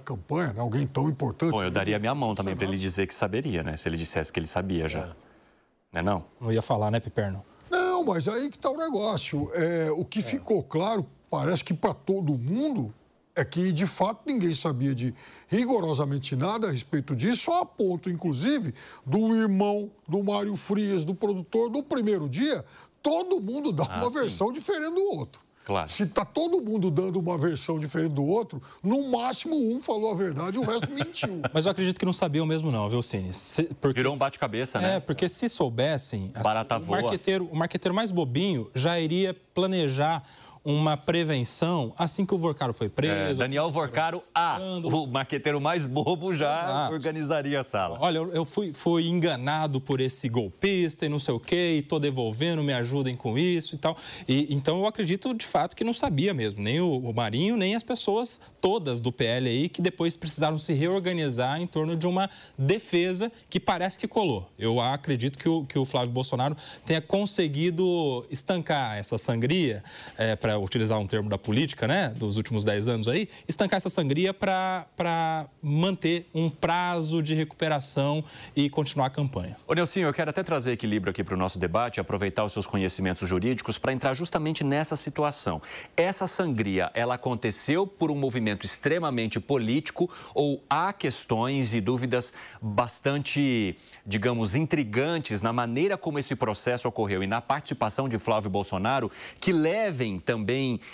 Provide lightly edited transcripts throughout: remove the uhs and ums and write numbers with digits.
campanha, né? Alguém tão importante. Bom, eu daria minha mão também para ele dizer que saberia, né? Se ele dissesse que ele sabia já. Não? Não ia falar, né, Piperno? Não, mas aí que está o negócio. O que ficou claro, parece que para todo mundo, é que, de fato, ninguém sabia de rigorosamente nada a respeito disso, só a ponto, inclusive, do irmão do Mário Frias, do produtor, do primeiro dia, todo mundo dá uma versão diferente do outro. Claro. Se está todo mundo dando uma versão diferente do outro, no máximo um falou a verdade e o resto mentiu. Mas eu acredito que não sabiam mesmo não, viu, Cine? Virou um bate-cabeça, né? Porque se soubessem, Barata voa. O marqueteiro mais bobinho já iria planejar uma prevenção assim que o Vorcaro foi preso. Daniel Vorcaro, o marqueteiro mais bobo, já organizaria a sala. Olha, eu fui enganado por esse golpista e não sei o quê, e tô devolvendo, me ajudem com isso e tal. Então eu acredito, de fato, que não sabia mesmo, nem o Marinho, nem as pessoas todas do PL aí, que depois precisaram se reorganizar em torno de uma defesa que parece que colou. Eu acredito que o Flávio Bolsonaro tenha conseguido estancar essa sangria, para utilizar um termo da política, né, dos últimos 10 anos aí, estancar essa sangria para manter um prazo de recuperação e continuar a campanha. Ô, Nelsinho, eu quero até trazer equilíbrio aqui para o nosso debate, aproveitar os seus conhecimentos jurídicos para entrar justamente nessa situação. Essa sangria, ela aconteceu por um movimento extremamente político ou há questões e dúvidas bastante, digamos, intrigantes na maneira como esse processo ocorreu e na participação de Flávio Bolsonaro que levem também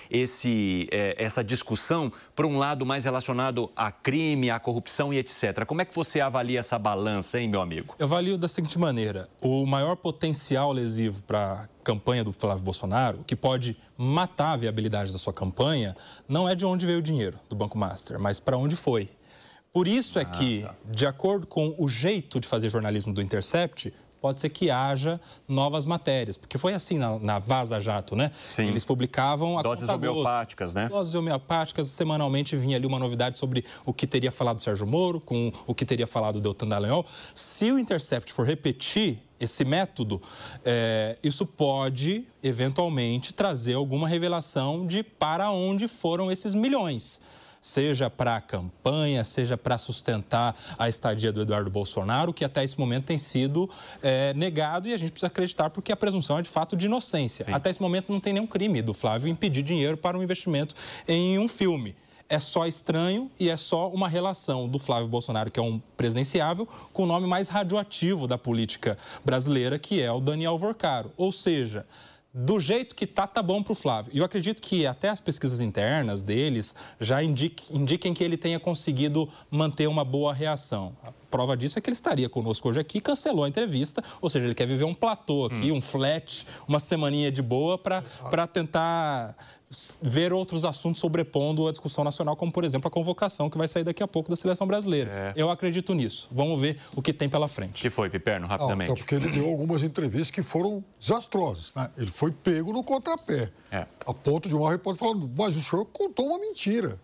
essa discussão para um lado mais relacionado a crime, a corrupção e etc. Como é que você avalia essa balança, hein, meu amigo? Eu avalio da seguinte maneira: o maior potencial lesivo para a campanha do Flávio Bolsonaro, que pode matar a viabilidade da sua campanha, não é de onde veio o dinheiro do Banco Master, mas para onde foi. Por isso é que, de acordo com o jeito de fazer jornalismo do Intercept, pode ser que haja novas matérias, porque foi assim na Vaza Jato, né? Sim. Eles publicavam doses homeopáticas, né? Doses homeopáticas, semanalmente vinha ali uma novidade sobre o que teria falado Sérgio Moro, com o que teria falado Deltan Dallagnol. Se o Intercept for repetir esse método, isso pode, eventualmente, trazer alguma revelação de para onde foram esses milhões. Seja para a campanha, seja para sustentar a estadia do Eduardo Bolsonaro, que até esse momento tem sido negado e a gente precisa acreditar porque a presunção é de fato de inocência. Sim. Até esse momento não tem nenhum crime do Flávio em pedir dinheiro para um investimento em um filme. É só estranho e é só uma relação do Flávio Bolsonaro, que é um presidenciável, com o nome mais radioativo da política brasileira, que é o Daniel Vorcaro. Ou seja, do jeito que tá bom para o Flávio. E eu acredito que até as pesquisas internas deles já indiquem que ele tenha conseguido manter uma boa reação. A prova disso é que ele estaria conosco hoje aqui, cancelou a entrevista, ou seja, ele quer viver um platô aqui, um flat, uma semaninha de boa para tentar ver outros assuntos sobrepondo a discussão nacional, como, por exemplo, a convocação que vai sair daqui a pouco da seleção brasileira. Eu acredito nisso. Vamos ver o que tem pela frente. Que foi, Piperno, rapidamente? Até porque ele deu algumas entrevistas que foram desastrosas, né? Ele foi pego no contrapé. A ponto de uma repórter falando, mas o senhor contou uma mentira.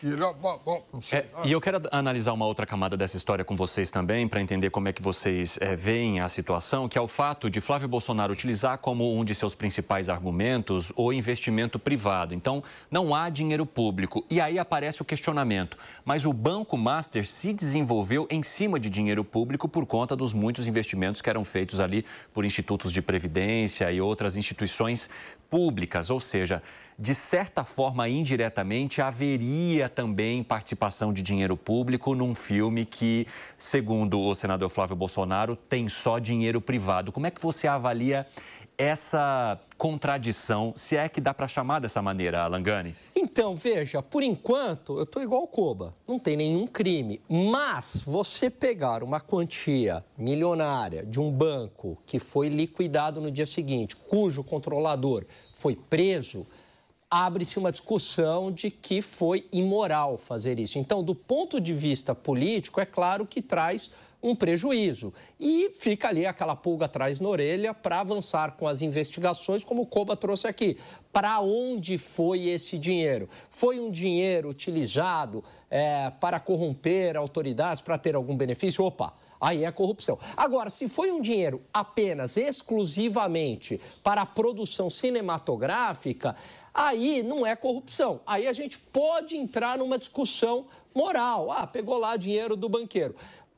E eu quero analisar uma outra camada dessa história com vocês também, para entender como é que vocês veem a situação, que é o fato de Flávio Bolsonaro utilizar como um de seus principais argumentos o investimento privado. Então, não há dinheiro público. E aí aparece o questionamento. Mas o Banco Master se desenvolveu em cima de dinheiro público por conta dos muitos investimentos que eram feitos ali por institutos de previdência e outras instituições públicas, ou seja, de certa forma, indiretamente, haveria também participação de dinheiro público num filme que, segundo o senador Flávio Bolsonaro, tem só dinheiro privado. Como é que você avalia essa contradição, se é que dá para chamar dessa maneira, Langani? Então, veja, por enquanto, eu estou igual o Koba, não tem nenhum crime, mas você pegar uma quantia milionária de um banco que foi liquidado no dia seguinte, cujo controlador foi preso, abre-se uma discussão de que foi imoral fazer isso. Então, do ponto de vista político, é claro que traz um prejuízo. E fica ali aquela pulga atrás na orelha para avançar com as investigações, como o Koba trouxe aqui. Para onde foi esse dinheiro? Foi um dinheiro utilizado para corromper autoridades, para ter algum benefício? Opa! Aí é corrupção. Agora, se foi um dinheiro apenas, exclusivamente para a produção cinematográfica, aí não é corrupção. Aí a gente pode entrar numa discussão moral. Pegou lá dinheiro do banqueiro.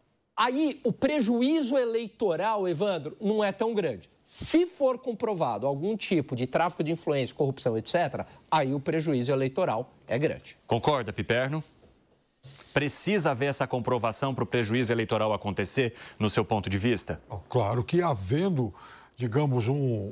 Aí o prejuízo eleitoral, Evandro, não é tão grande. Se for comprovado algum tipo de tráfico de influência, corrupção, etc., aí o prejuízo eleitoral é grande. Concorda, Piperno? Precisa haver essa comprovação para o prejuízo eleitoral acontecer, no seu ponto de vista? Claro que havendo, digamos,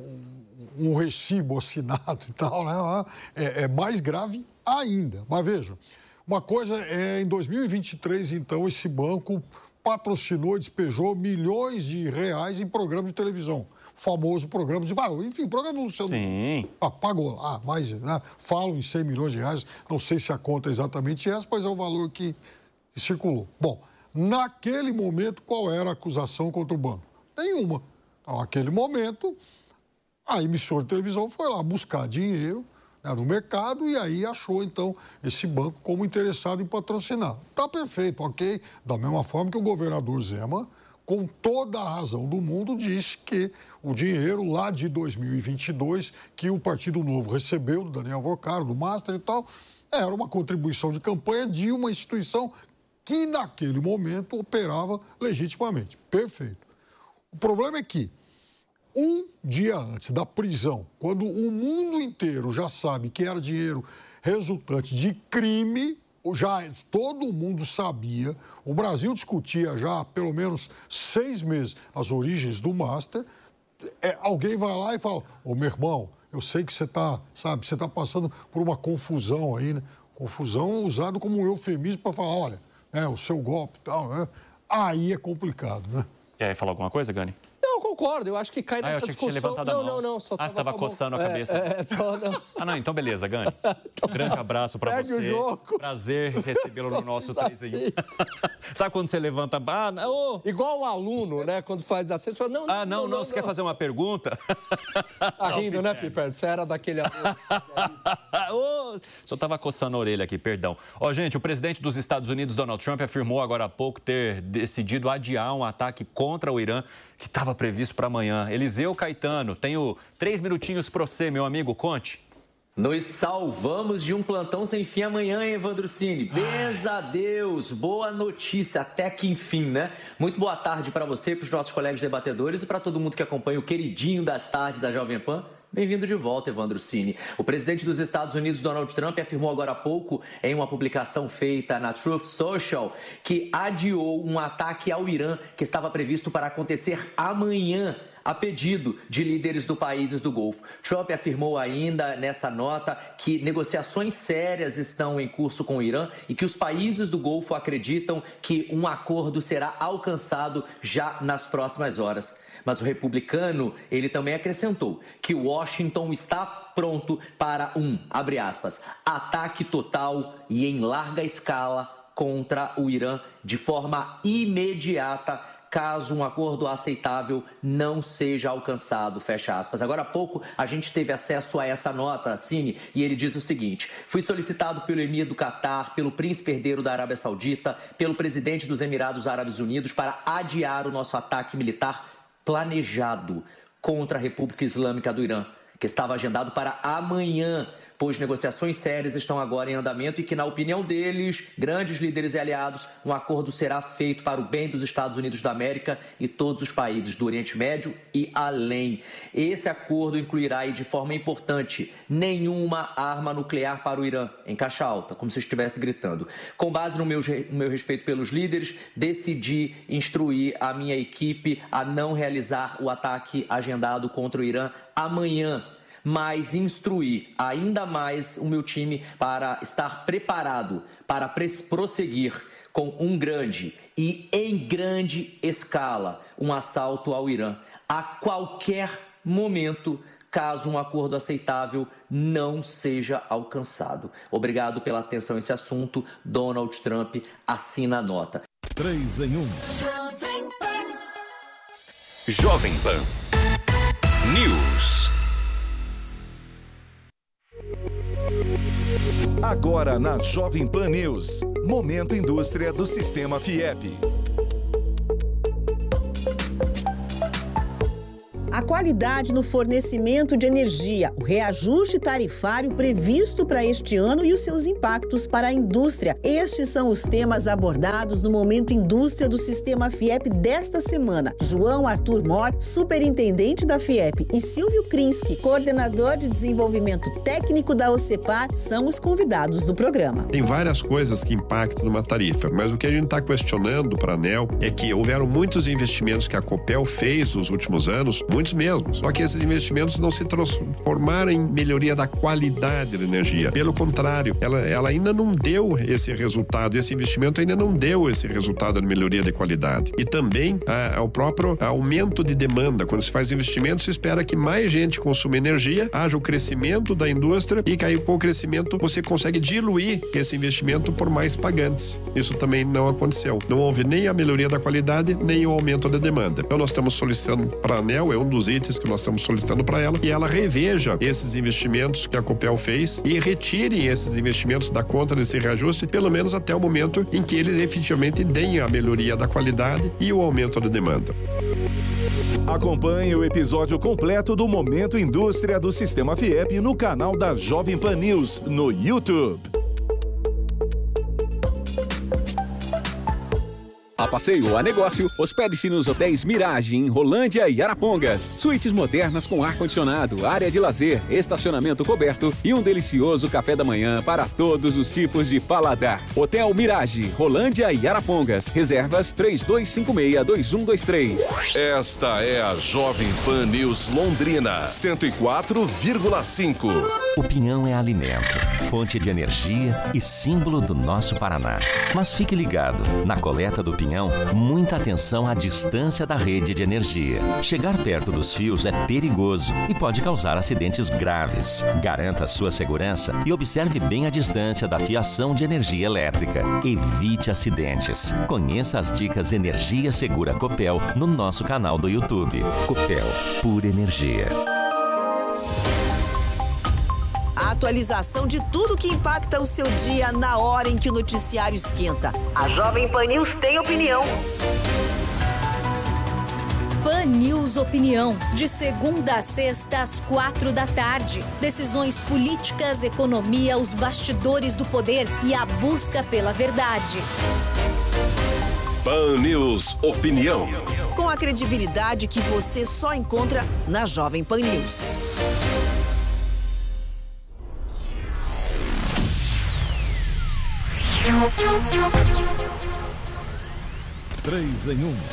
um recibo assinado e tal, né, é mais grave ainda. Mas veja, uma coisa é, em 2023, então, esse banco patrocinou e despejou milhões de reais em programas de televisão. Famoso programa de... Enfim, programa do Luciano. Sim. Pagou lá, mas falam em 100 milhões de reais. Não sei se a conta é exatamente essa, mas é o valor que circulou. Bom, naquele momento, qual era a acusação contra o banco? Nenhuma. Então, naquele momento, a emissora de televisão foi lá buscar dinheiro, né, no mercado e aí achou, então, esse banco como interessado em patrocinar. Tá perfeito, ok? Da mesma forma que o governador Zema, com toda a razão do mundo, disse que o dinheiro lá de 2022, que o Partido Novo recebeu, do Daniel Vocaro, do Master e tal, era uma contribuição de campanha de uma instituição que, naquele momento, operava legitimamente. Perfeito. O problema é que, um dia antes da prisão, quando o mundo inteiro já sabe que era dinheiro resultante de crime, já todo mundo sabia, o Brasil discutia já há pelo menos 6 meses as origens do Master, alguém vai lá e fala, meu irmão, eu sei que você está passando por uma confusão aí, né? Confusão usado como um eufemismo para falar, olha, o seu golpe e tal, né? Aí é complicado, né? Quer falar alguma coisa, Gani? Não, concordo. Eu acho que cai nessa discussão... Eu achei que tinha levantado a mão. Não. Só você estava coçando a cabeça. Só não. Não, então beleza, Gani. Um grande abraço para você. O jogo. Prazer recebê-lo no nosso 3 em 1. Sabe quando você levanta... Igual um aluno, né? Quando faz assim, você fala, não, você quer fazer uma pergunta? Tá rindo, né, Piper? Você era daquele aluno. Só estava coçando a orelha aqui, perdão. Gente, o presidente dos Estados Unidos, Donald Trump, afirmou agora há pouco ter decidido adiar um ataque contra o Irã que estava previsto para amanhã. Eliseu Caetano, tenho 3 minutinhos para você, meu amigo, conte. Nos salvamos de um plantão sem fim amanhã, hein, Evandro Cini? Bens a Deus, boa notícia, até que enfim, né? Muito boa tarde para você, para os nossos colegas debatedores e para todo mundo que acompanha o queridinho das tardes da Jovem Pan. Bem-vindo de volta, Evandro Cini. O presidente dos Estados Unidos, Donald Trump, afirmou agora há pouco, em uma publicação feita na Truth Social, que adiou um ataque ao Irã que estava previsto para acontecer amanhã, a pedido de líderes dos países do Golfo. Trump afirmou ainda nessa nota que negociações sérias estão em curso com o Irã e que os países do Golfo acreditam que um acordo será alcançado já nas próximas horas. Mas o republicano, ele também acrescentou que Washington está pronto para abre aspas, ataque total e em larga escala contra o Irã de forma imediata, caso um acordo aceitável não seja alcançado, fecha aspas. Agora há pouco a gente teve acesso a essa nota, Cini, e ele diz o seguinte: fui solicitado pelo emir do Catar, pelo príncipe herdeiro da Arábia Saudita, pelo presidente dos Emirados Árabes Unidos para adiar o nosso ataque militar planejado contra a República Islâmica do Irã, que estava agendado para amanhã, pois negociações sérias estão agora em andamento e que, na opinião deles, grandes líderes e aliados, um acordo será feito para o bem dos Estados Unidos da América e todos os países do Oriente Médio e além. Esse acordo incluirá, e de forma importante, nenhuma arma nuclear para o Irã, em caixa alta, como se estivesse gritando. Com base no meu respeito pelos líderes, decidi instruir a minha equipe a não realizar o ataque agendado contra o Irã amanhã, mas instruir ainda mais o meu time para estar preparado para prosseguir com um grande e em grande escala um assalto ao Irã a qualquer momento, caso um acordo aceitável não seja alcançado. Obrigado pela atenção a esse assunto. Donald Trump assina a nota. 3 em 1. Jovem Pan News. Agora na Jovem Pan News, Momento Indústria do Sistema FIEP. A qualidade no fornecimento de energia, o reajuste tarifário previsto para este ano e os seus impactos para a indústria. Estes são os temas abordados no Momento Indústria do Sistema FIEP desta semana. João Arthur Mor, superintendente da FIEP, e Silvio Krinsky, coordenador de desenvolvimento técnico da OCEPAR, são os convidados do programa. Tem várias coisas que impactam numa tarifa, mas o que a gente está questionando para a ANEEL é que houveram muitos investimentos que a Copel fez nos últimos anos, muitos mesmo, só que esses investimentos não se transformaram em melhoria da qualidade da energia. Pelo contrário, ela ainda não deu esse resultado, esse investimento ainda não deu esse resultado de melhoria de qualidade. E também o próprio aumento de demanda. Quando se faz investimento, se espera que mais gente consuma energia, haja o crescimento da indústria e que aí com o crescimento você consegue diluir esse investimento por mais pagantes. Isso também não aconteceu. Não houve nem a melhoria da qualidade, nem o aumento da demanda. Então nós estamos solicitando para a ANEEL, é um dos itens que nós estamos solicitando para ela, e ela reveja esses investimentos que a Copel fez e retire esses investimentos da conta desse reajuste, pelo menos até o momento em que eles efetivamente deem a melhoria da qualidade e o aumento da demanda. Acompanhe o episódio completo do Momento Indústria do Sistema FIEP no canal da Jovem Pan News no YouTube. A passeio a negócio, hospede-se nos hotéis Mirage, em Rolândia e Arapongas. Suítes modernas com ar-condicionado, área de lazer, estacionamento coberto e um delicioso café da manhã para todos os tipos de paladar. Hotel Mirage, Rolândia e Arapongas. Reservas 3256-2123. Esta é a Jovem Pan News Londrina, 104,5. O pinhão é alimento, fonte de energia e símbolo do nosso Paraná. Mas fique ligado, na coleta do pinhão, muita atenção à distância da rede de energia. Chegar perto dos fios é perigoso e pode causar acidentes graves. Garanta sua segurança e observe bem a distância da fiação de energia elétrica. Evite acidentes. Conheça as dicas Energia Segura Copel no nosso canal do YouTube. Copel, pura energia. Atualização de tudo que impacta o seu dia na hora em que o noticiário esquenta. A Jovem Pan News tem opinião. Pan News Opinião, de segunda a sexta às 4 da tarde. Decisões políticas, economia, os bastidores do poder e a busca pela verdade. Pan News Opinião. Com a credibilidade que você só encontra na Jovem Pan News. 3 em 1.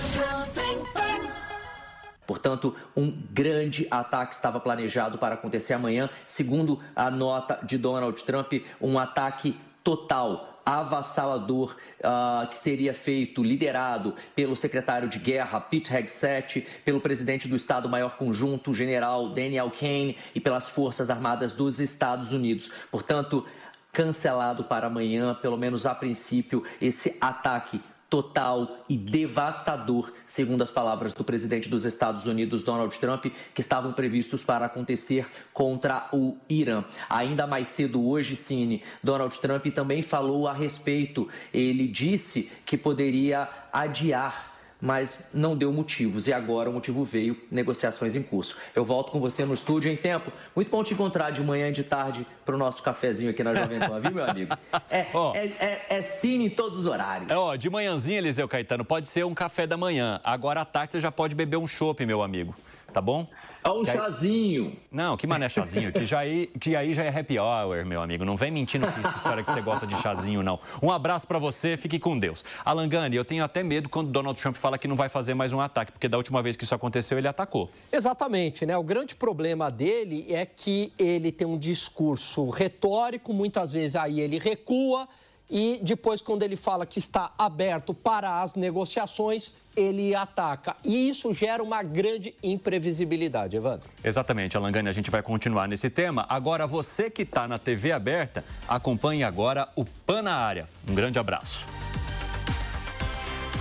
Portanto, um grande ataque estava planejado para acontecer amanhã. Segundo a nota de Donald Trump, um ataque total, avassalador, que seria feito, liderado pelo secretário de guerra, Pete Hegseth, pelo presidente do Estado-Maior Conjunto, general Daniel Kane, e pelas Forças Armadas dos Estados Unidos. Portanto, cancelado para amanhã, pelo menos a princípio, esse ataque total e devastador, segundo as palavras do presidente dos Estados Unidos, Donald Trump, que estavam previstos para acontecer contra o Irã. Ainda mais cedo hoje, Cine, Donald Trump também falou a respeito. Ele disse que poderia adiar, mas não deu motivos. E agora o motivo veio, negociações em curso. Eu volto com você no estúdio em tempo. Muito bom te encontrar de manhã e de tarde para o nosso cafezinho aqui na Jovem Pan, viu, meu amigo? É cine em todos os horários. De manhãzinha, Eliseu Caetano, pode ser um café da manhã. Agora à tarde você já pode beber um chopp, meu amigo. Tá bom? É um chazinho. Não, que mané chazinho? que aí já é happy hour, meu amigo. Não vem mentindo com essa história que você gosta de chazinho, não. Um abraço pra você, fique com Deus. Alan Gani, eu tenho até medo quando Donald Trump fala que não vai fazer mais um ataque, porque da última vez que isso aconteceu, ele atacou. Exatamente, né? O grande problema dele é que ele tem um discurso retórico, muitas vezes aí ele recua e depois, quando ele fala que está aberto para as negociações, ele ataca. E isso gera uma grande imprevisibilidade, Evandro. Exatamente, Alan Gani, a gente vai continuar nesse tema. Agora, você que está na TV aberta, acompanhe agora o Pan na Área. Um grande abraço.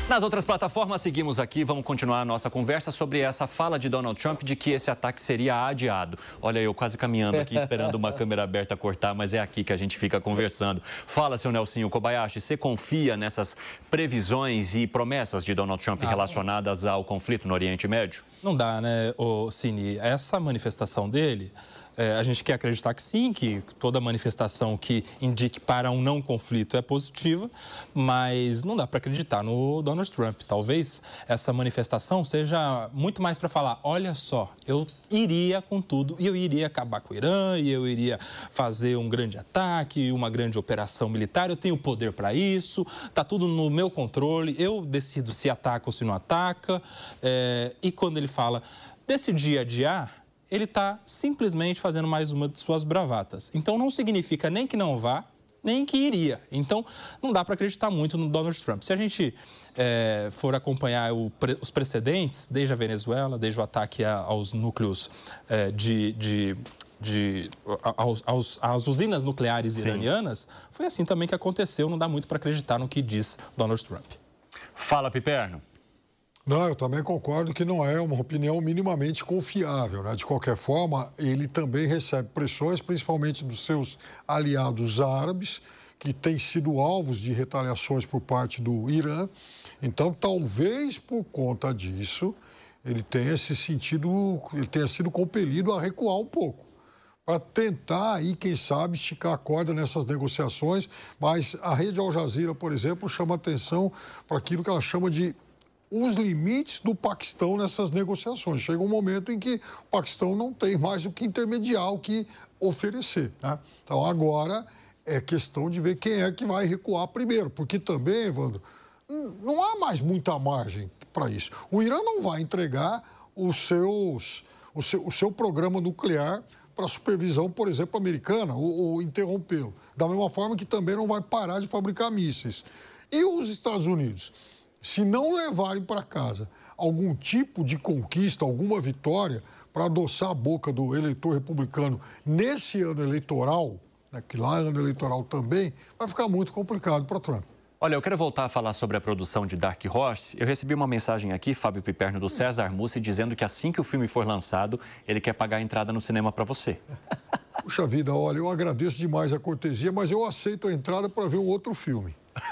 Nas outras plataformas, seguimos aqui, vamos continuar a nossa conversa sobre essa fala de Donald Trump de que esse ataque seria adiado. Olha, eu quase caminhando aqui, esperando uma câmera aberta cortar, mas é aqui que a gente fica conversando. Fala, seu Nelsinho Kobayashi, você confia nessas previsões e promessas de Donald Trump relacionadas ao conflito no Oriente Médio? Não dá, né, Cine? Essa manifestação dele... a gente quer acreditar que sim, que toda manifestação que indique para um não conflito é positiva, mas não dá para acreditar no Donald Trump. Talvez essa manifestação seja muito mais para falar, olha só, eu iria com tudo, e eu iria acabar com o Irã, e eu iria fazer um grande ataque, uma grande operação militar, eu tenho poder para isso, está tudo no meu controle, eu decido se ataca ou se não ataca. E quando ele fala, decidi adiar, ele está simplesmente fazendo mais uma de suas bravatas. Então, não significa nem que não vá, nem que iria. Então, não dá para acreditar muito no Donald Trump. Se a gente for acompanhar os precedentes, desde a Venezuela, desde o ataque aos núcleos às usinas nucleares iranianas, foi assim também que aconteceu. Não dá muito para acreditar no que diz Donald Trump. Fala, Piperno. Não, eu também concordo que não é uma opinião minimamente confiável, né? De qualquer forma, ele também recebe pressões, principalmente dos seus aliados árabes, que têm sido alvos de retaliações por parte do Irã. Então, talvez por conta disso, ele tenha sido compelido a recuar um pouco, para tentar aí, quem sabe, esticar a corda nessas negociações. Mas a rede Al Jazeera, por exemplo, chama atenção para aquilo que ela chama de os limites do Paquistão nessas negociações. Chega um momento em que o Paquistão não tem mais o que intermediar, o que oferecer, né? Então, agora é questão de ver quem é que vai recuar primeiro, porque também, Evandro, não há mais muita margem para isso. O Irã não vai entregar o seu programa nuclear para supervisão, por exemplo, americana, ou interrompê-lo. Da mesma forma que também não vai parar de fabricar mísseis. E os Estados Unidos? Se não levarem para casa algum tipo de conquista, alguma vitória para adoçar a boca do eleitor republicano nesse ano eleitoral, né, que lá é ano eleitoral também, vai ficar muito complicado para Trump. Olha, eu quero voltar a falar sobre a produção de Dark Horse. Eu recebi uma mensagem aqui, Fábio Piperno, do César Mussi, dizendo que assim que o filme for lançado, ele quer pagar a entrada no cinema para você. Puxa vida, olha, eu agradeço demais a cortesia, mas eu aceito a entrada para ver um outro filme.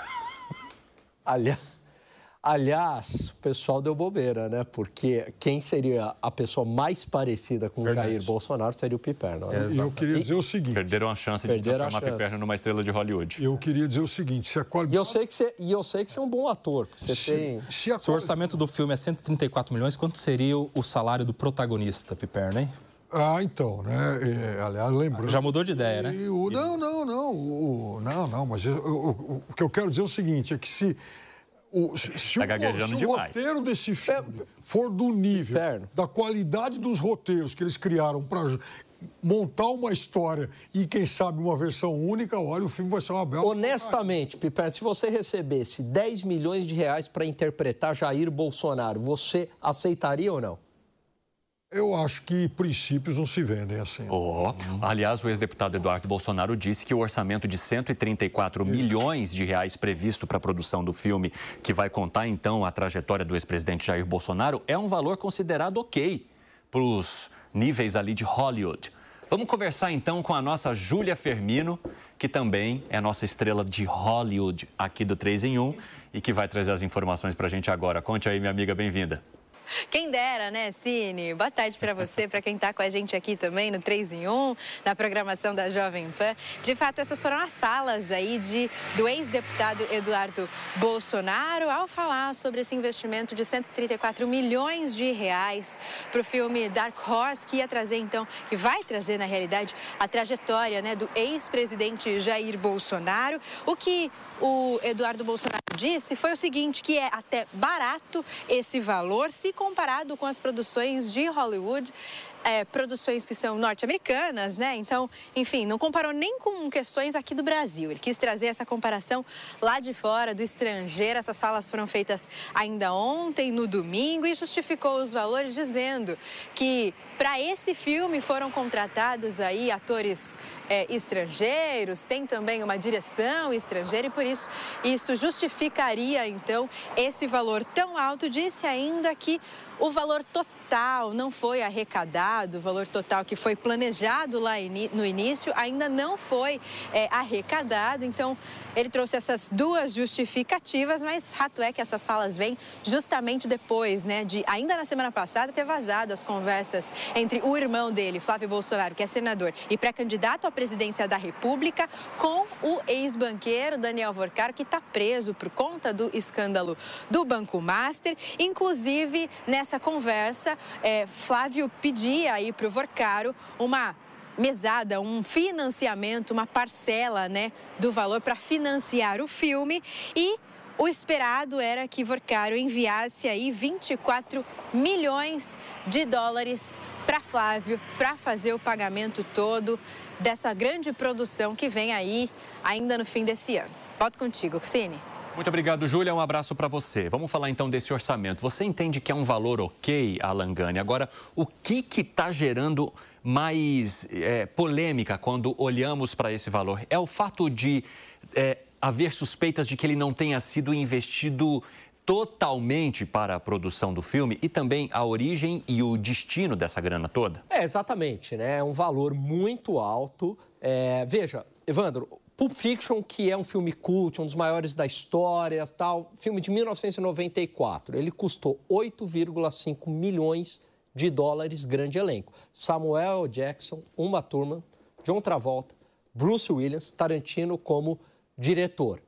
Aliás, o pessoal deu bobeira, né? Porque quem seria a pessoa mais parecida com o Jair Bolsonaro seria o Piperno. Né? E eu queria dizer o seguinte... Perderam a chance de transformar Piperno numa estrela de Hollywood. Eu queria dizer o seguinte, se a qualidade... E eu sei que você é um bom ator. Se o orçamento do filme é 134 milhões, quanto seria o salário do protagonista, Piperno, hein? Ah, então, né? Aliás, lembrando... Já mudou de ideia, né? Não, mas o que eu quero dizer é o seguinte, é que se o roteiro desse filme for do nível, da qualidade dos roteiros que eles criaram para montar uma história e, quem sabe, uma versão única, olha, o filme vai ser uma bela... Honestamente, Piperno, se você recebesse 10 milhões de reais para interpretar Jair Bolsonaro, você aceitaria ou não? Eu acho que princípios não se vendem assim. Aliás, o ex-deputado Eduardo Bolsonaro disse que o orçamento de 134 milhões de reais previsto para a produção do filme, que vai contar, então, a trajetória do ex-presidente Jair Bolsonaro, é um valor considerado ok para os níveis ali de Hollywood. Vamos conversar, então, com a nossa Júlia Fermino, que também é nossa estrela de Hollywood aqui do 3 em 1 e que vai trazer as informações para a gente agora. Conte aí, minha amiga, bem-vinda. Quem dera, né, Cine? Boa tarde para você, para quem está com a gente aqui também no 3 em 1, na programação da Jovem Pan. De fato, essas foram as falas aí do ex-deputado Eduardo Bolsonaro ao falar sobre esse investimento de 134 milhões de reais para o filme Dark Horse, que vai trazer, na realidade, a trajetória, né, do ex-presidente Jair Bolsonaro. O que o Eduardo Bolsonaro disse foi o seguinte, que é até barato esse valor, se comparado com as produções de Hollywood. produções que são norte-americanas, né? Então, enfim, não comparou nem com questões aqui do Brasil. Ele quis trazer essa comparação lá de fora, do estrangeiro. Essas falas foram feitas ainda ontem, no domingo, e justificou os valores dizendo que para esse filme foram contratados aí atores estrangeiros, tem também uma direção estrangeira e por isso justificaria então esse valor tão alto. Disse ainda que o valor total não foi arrecadado, o valor total que foi planejado lá no início ainda não foi arrecadado. Então, ele trouxe essas duas justificativas, mas fato é que essas falas vêm justamente depois, né, de ainda na semana passada ter vazado as conversas entre o irmão dele, Flávio Bolsonaro, que é senador e pré-candidato à presidência da República, com o ex-banqueiro Daniel Vorcaro, que está preso por conta do escândalo do Banco Master. Inclusive, nessa conversa, Flávio pedia aí para o Vorcaro uma mesada, um financiamento, uma parcela, né, do valor para financiar o filme, e o esperado era que Vorcaro enviasse aí 24 milhões de dólares para Flávio para fazer o pagamento todo dessa grande produção que vem aí ainda no fim desse ano. Volto contigo, Cine. Muito obrigado, Júlia. Um abraço para você. Vamos falar então desse orçamento. Você entende que é um valor ok, Alan Gani? Agora, o que está gerando mais polêmica quando olhamos para esse valor? É o fato de haver suspeitas de que ele não tenha sido investido totalmente para a produção do filme e também a origem e o destino dessa grana toda? Exatamente, né? É um valor muito alto. Veja, Evandro, Pulp Fiction, que é um filme cult, um dos maiores da história, tal, filme de 1994, ele custou 8,5 milhões de dólares, grande elenco. Samuel Jackson, Uma Thurman, John Travolta, Bruce Willis, Tarantino como diretor.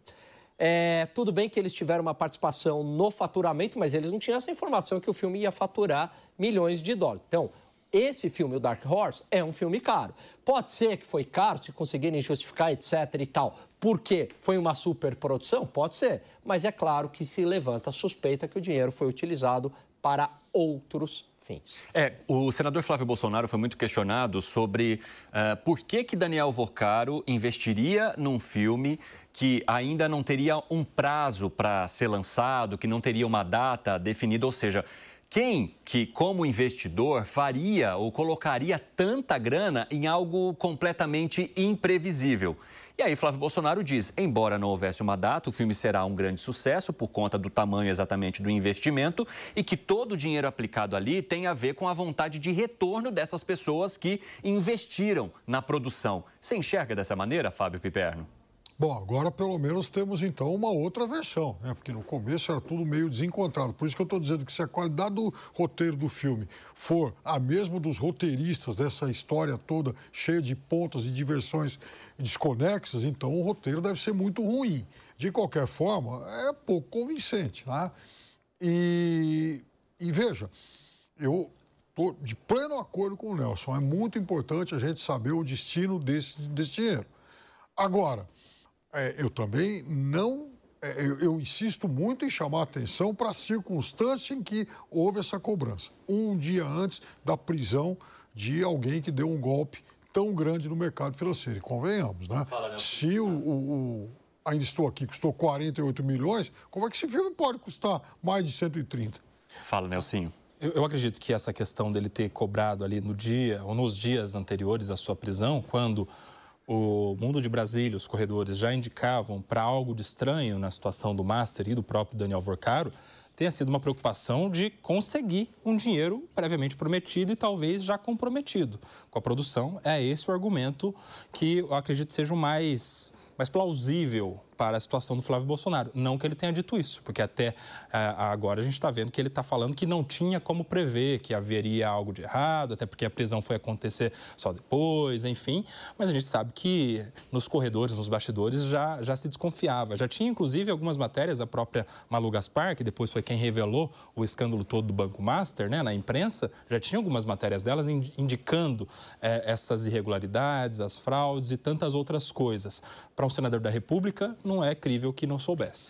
Tudo bem que eles tiveram uma participação no faturamento, mas eles não tinham essa informação que o filme ia faturar milhões de dólares. Então, esse filme, o Dark Horse, é um filme caro. Pode ser que foi caro, se conseguirem justificar, etc. e tal. Por quê? Foi uma superprodução? Pode ser. Mas é claro que se levanta a suspeita que o dinheiro foi utilizado para outros fins. O senador Flávio Bolsonaro foi muito questionado sobre por que Daniel Vorcaro investiria num filme que ainda não teria um prazo para ser lançado, que não teria uma data definida, ou seja, quem que, como investidor, faria ou colocaria tanta grana em algo completamente imprevisível? E aí Flávio Bolsonaro diz, embora não houvesse uma data, o filme será um grande sucesso por conta do tamanho exatamente do investimento e que todo o dinheiro aplicado ali tem a ver com a vontade de retorno dessas pessoas que investiram na produção. Você enxerga dessa maneira, Fábio Piperno? Bom, agora pelo menos temos então uma outra versão, né? Porque no começo era tudo meio desencontrado. Por isso que eu estou dizendo que se a qualidade do roteiro do filme for a mesma dos roteiristas dessa história toda, cheia de pontas e diversões desconexas, então o roteiro deve ser muito ruim. De qualquer forma, é pouco convincente, né? E veja, eu estou de pleno acordo com o Nelson. É muito importante a gente saber o destino desse dinheiro. Agora, eu também não... Eu insisto muito em chamar a atenção para a circunstância em que houve essa cobrança. Um dia antes da prisão de alguém que deu um golpe tão grande no mercado financeiro. E convenhamos, né? Se Ainda Estou Aqui custou 48 milhões, como é que esse filme pode custar mais de 130? Fala, Nelsinho. Eu acredito que essa questão dele ter cobrado ali no dia ou nos dias anteriores à sua prisão, quando o Mundo de Brasília, os corredores já indicavam para algo de estranho na situação do Master e do próprio Daniel Vorcaro, tenha sido uma preocupação de conseguir um dinheiro previamente prometido e talvez já comprometido com a produção. É esse o argumento que eu acredito seja o mais plausível para a situação do Flávio Bolsonaro. Não que ele tenha dito isso, porque até agora a gente está vendo que ele está falando que não tinha como prever que haveria algo de errado, até porque a prisão foi acontecer só depois, enfim. Mas a gente sabe que nos corredores, nos bastidores, já se desconfiava. Já tinha, inclusive, algumas matérias, a própria Malu Gaspar, que depois foi quem revelou o escândalo todo do Banco Master, né, na imprensa, já tinha algumas matérias delas indicando essas irregularidades, as fraudes e tantas outras coisas. Para um senador da República, não é crível que não soubesse.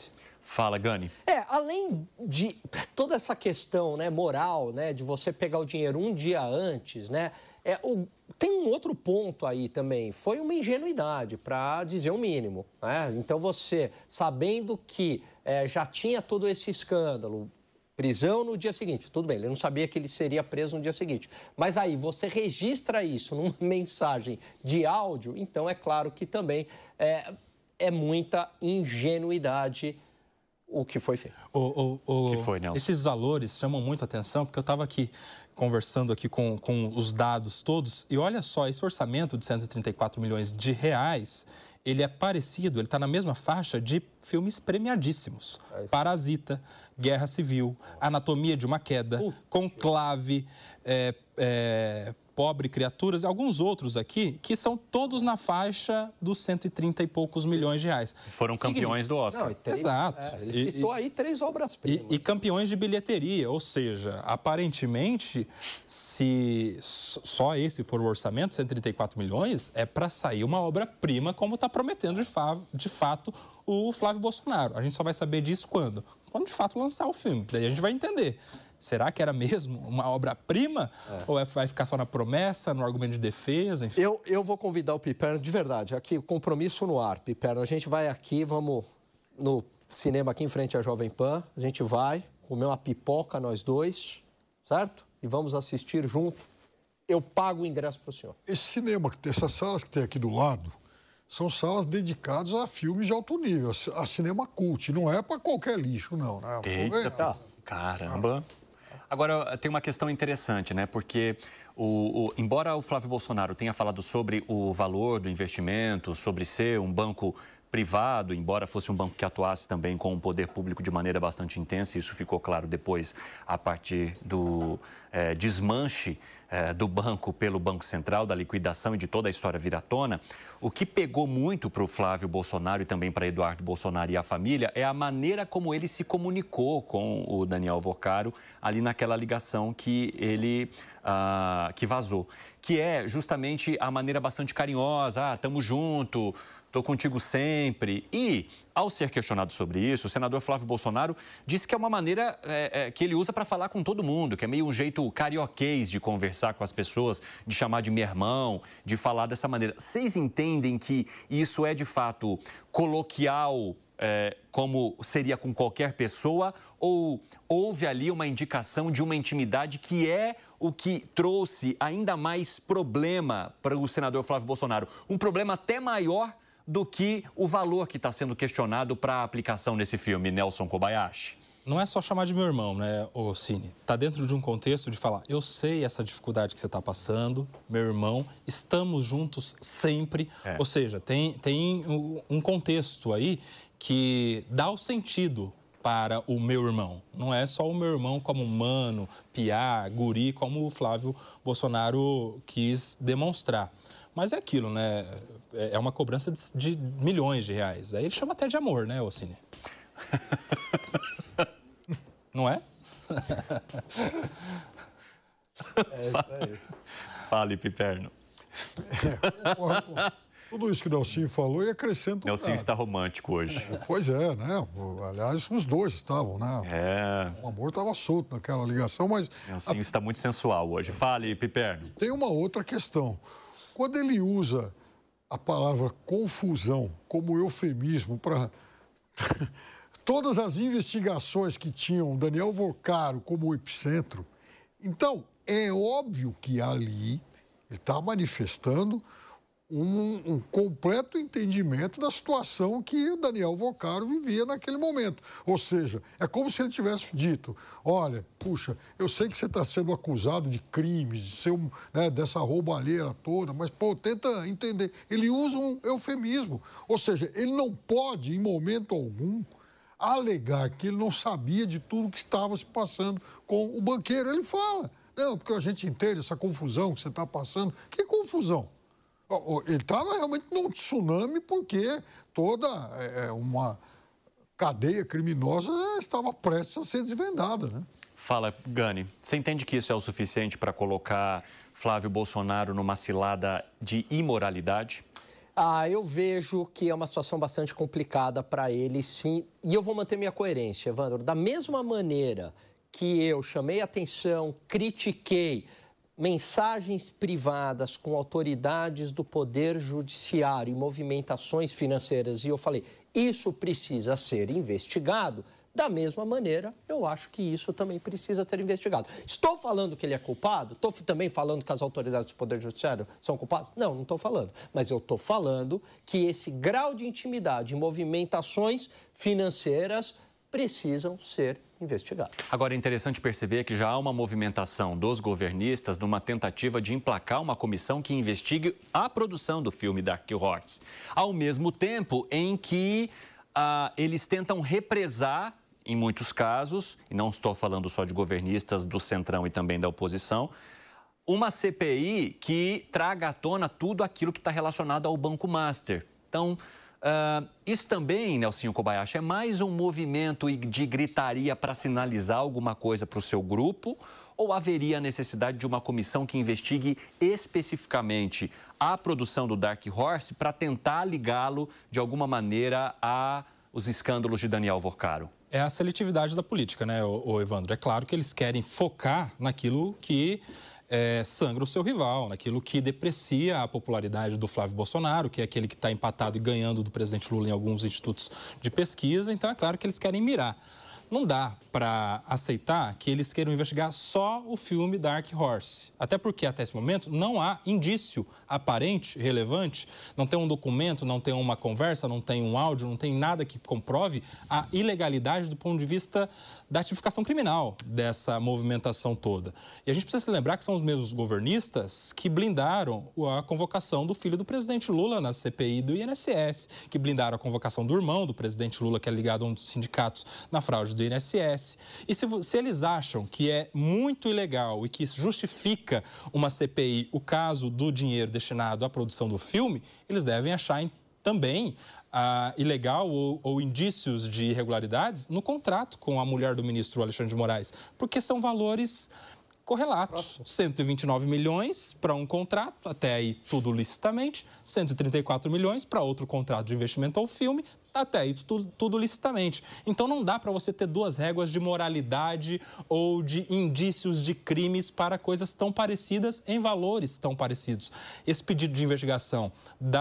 Fala, Gani. Além de toda essa questão, né, moral, né, de você pegar o dinheiro um dia antes, né, tem um outro ponto aí também. Foi uma ingenuidade, para dizer o mínimo, né? Então você, sabendo que já tinha todo esse escândalo, prisão no dia seguinte, tudo bem, ele não sabia que ele seria preso no dia seguinte. Mas aí você registra isso numa mensagem de áudio, então é claro que também é muita ingenuidade o que foi feito. O que foi, Nelson? Esses valores chamam muito a atenção, porque eu estava aqui conversando aqui com os dados todos, e olha só, esse orçamento de 134 milhões de reais, ele é parecido, ele está na mesma faixa de filmes premiadíssimos. Parasita, Guerra Civil, Anatomia de uma Queda, Conclave, Pobre Criaturas, alguns outros aqui, que são todos na faixa dos 130 e poucos milhões de reais. Foram campeões do Oscar. Exato. Ele citou aí 3 obras-primas. E campeões de bilheteria, ou seja, aparentemente, se só esse for o orçamento, 134 milhões, é para sair uma obra-prima, como está prometendo de fato o Flávio Bolsonaro. A gente só vai saber disso quando? Quando de fato lançar o filme. Daí a gente vai entender. Será que era mesmo uma obra-prima? Ou vai ficar só na promessa, no argumento de defesa? Enfim? Eu vou convidar o Piperno, de verdade, aqui, compromisso no ar, Piperno. A gente vai aqui, vamos no cinema aqui em frente à Jovem Pan, a gente vai comer uma pipoca, nós dois, certo? E vamos assistir junto. Eu pago o ingresso para o senhor. Esse cinema, essas salas que tem aqui do lado, são salas dedicadas a filmes de alto nível, a cinema cult. Não é para qualquer lixo, não, né? Eita, caramba. Agora, tem uma questão interessante, né? Porque, embora o Flávio Bolsonaro tenha falado sobre o valor do investimento, sobre ser um banco privado, embora fosse um banco que atuasse também com o poder público de maneira bastante intensa, isso ficou claro depois a partir do desmanche do banco pelo Banco Central, da liquidação e de toda a história vir à tona, o que pegou muito para o Flávio Bolsonaro e também para Eduardo Bolsonaro e a família é a maneira como ele se comunicou com o Daniel Vocaro ali naquela ligação que ele que vazou, que é justamente a maneira bastante carinhosa, tamo junto, estou contigo sempre. E, ao ser questionado sobre isso, o senador Flávio Bolsonaro disse que é uma maneira que ele usa para falar com todo mundo, que é meio um jeito carioquês de conversar com as pessoas, de chamar de meu irmão, de falar dessa maneira. Vocês entendem que isso é, de fato, coloquial, como seria com qualquer pessoa, ou houve ali uma indicação de uma intimidade que é o que trouxe ainda mais problema para o senador Flávio Bolsonaro? Um problema até maior do que o valor que está sendo questionado para a aplicação nesse filme, Nelson Kobayashi. Não é só chamar de meu irmão, né, Cine? Está dentro de um contexto de falar, eu sei essa dificuldade que você está passando, meu irmão, estamos juntos sempre. Ou seja, tem um contexto aí que dá o sentido para o meu irmão. Não é só o meu irmão como mano, piá, guri, como o Flávio Bolsonaro quis demonstrar. Mas é aquilo, né? É uma cobrança de milhões de reais. Aí ele chama até de amor, né, Cine? Não é? É isso aí. Fale, Piperno. Tudo isso que o Nelsinho falou e acrescento... Nelsinho está romântico hoje. Pois é, né? Aliás, os dois estavam, né? O amor estava solto naquela ligação, mas... Nelsinho está muito sensual hoje. Fale, Piperno. Tem uma outra questão. Quando ele usa a palavra confusão como eufemismo para todas as investigações que tinham Daniel Vocaro como epicentro, então é óbvio que ali ele está manifestando um completo entendimento da situação que o Daniel Vocaro vivia naquele momento. Ou seja, é como se ele tivesse dito, olha, puxa, eu sei que você está sendo acusado de crimes, de ser dessa roubalheira toda, mas, pô, tenta entender. Ele usa um eufemismo. Ou seja, ele não pode, em momento algum, alegar que ele não sabia de tudo que estava se passando com o banqueiro. Ele fala, não, porque a gente entende essa confusão que você está passando. Que confusão? Ele estava realmente num tsunami porque toda uma cadeia criminosa estava prestes a ser desvendada, né? Fala, Gani, você entende que isso é o suficiente para colocar Flávio Bolsonaro numa cilada de imoralidade? Eu vejo que é uma situação bastante complicada para ele, sim. E eu vou manter minha coerência, Evandro. Da mesma maneira que eu chamei atenção, critiquei mensagens privadas com autoridades do Poder Judiciário e movimentações financeiras, e eu falei, isso precisa ser investigado, da mesma maneira, eu acho que isso também precisa ser investigado. Estou falando que ele é culpado? Estou também falando que as autoridades do Poder Judiciário são culpadas? Não, não estou falando. Mas eu estou falando que esse grau de intimidade em movimentações financeiras precisam ser investigados. Agora, é interessante perceber que já há uma movimentação dos governistas numa tentativa de emplacar uma comissão que investigue a produção do filme Dark Horse. Ao mesmo tempo em que eles tentam represar, em muitos casos, e não estou falando só de governistas do Centrão e também da oposição, uma CPI que traga à tona tudo aquilo que está relacionado ao Banco Master. Então, isso também, Nelsinho Kobayashi, é mais um movimento de gritaria para sinalizar alguma coisa para o seu grupo? Ou haveria a necessidade de uma comissão que investigue especificamente a produção do Dark Horse para tentar ligá-lo, de alguma maneira, aos escândalos de Daniel Vorcaro? É a seletividade da política, né, Evandro? É claro que eles querem focar naquilo que sangra o seu rival, naquilo que deprecia a popularidade do Flávio Bolsonaro, que é aquele que está empatado e ganhando do presidente Lula em alguns institutos de pesquisa. Então, é claro que eles querem mirar. Não dá para aceitar que eles queiram investigar só o filme Dark Horse. Até porque, até esse momento, não há indício aparente, relevante. Não tem um documento, não tem uma conversa, não tem um áudio, não tem nada que comprove a ilegalidade do ponto de vista da tipificação criminal dessa movimentação toda. E a gente precisa se lembrar que são os mesmos governistas que blindaram a convocação do filho do presidente Lula na CPI do INSS, que blindaram a convocação do irmão do presidente Lula, que é ligado a um dos sindicatos na fraude do INSS. E se eles acham que é muito ilegal e que isso justifica uma CPI o caso do dinheiro destinado à produção do filme, eles devem achar também ilegal ou indícios de irregularidades no contrato com a mulher do ministro Alexandre de Moraes, porque são valores correlatos. 129 milhões para um contrato, até aí tudo licitamente, 134 milhões para outro contrato de investimento ao filme, até aí tudo licitamente. Então não dá para você ter duas réguas de moralidade ou de indícios de crimes para coisas tão parecidas em valores tão parecidos. Esse pedido de investigação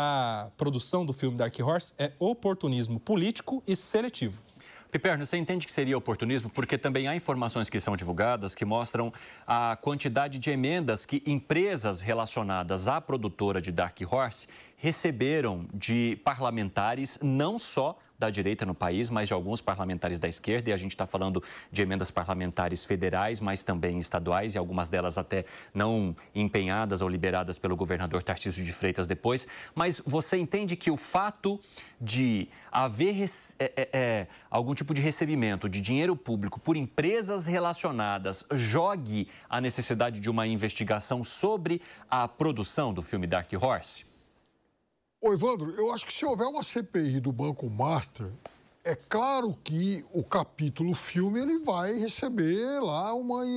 da produção do filme Dark Horse é oportunismo político e seletivo. Piperno, você entende que seria oportunismo? Porque também há informações que são divulgadas que mostram a quantidade de emendas que empresas relacionadas à produtora de Dark Horse receberam de parlamentares, não só da direita no país, mas de alguns parlamentares da esquerda, e a gente está falando de emendas parlamentares federais, mas também estaduais, e algumas delas até não empenhadas ou liberadas pelo governador Tarcísio de Freitas depois. Mas você entende que o fato de haver algum tipo de recebimento de dinheiro público por empresas relacionadas jogue a necessidade de uma investigação sobre a produção do filme Dark Horse? Ô, Evandro, eu acho que se houver uma CPI do Banco Master, é claro que o capítulo filme ele vai receber lá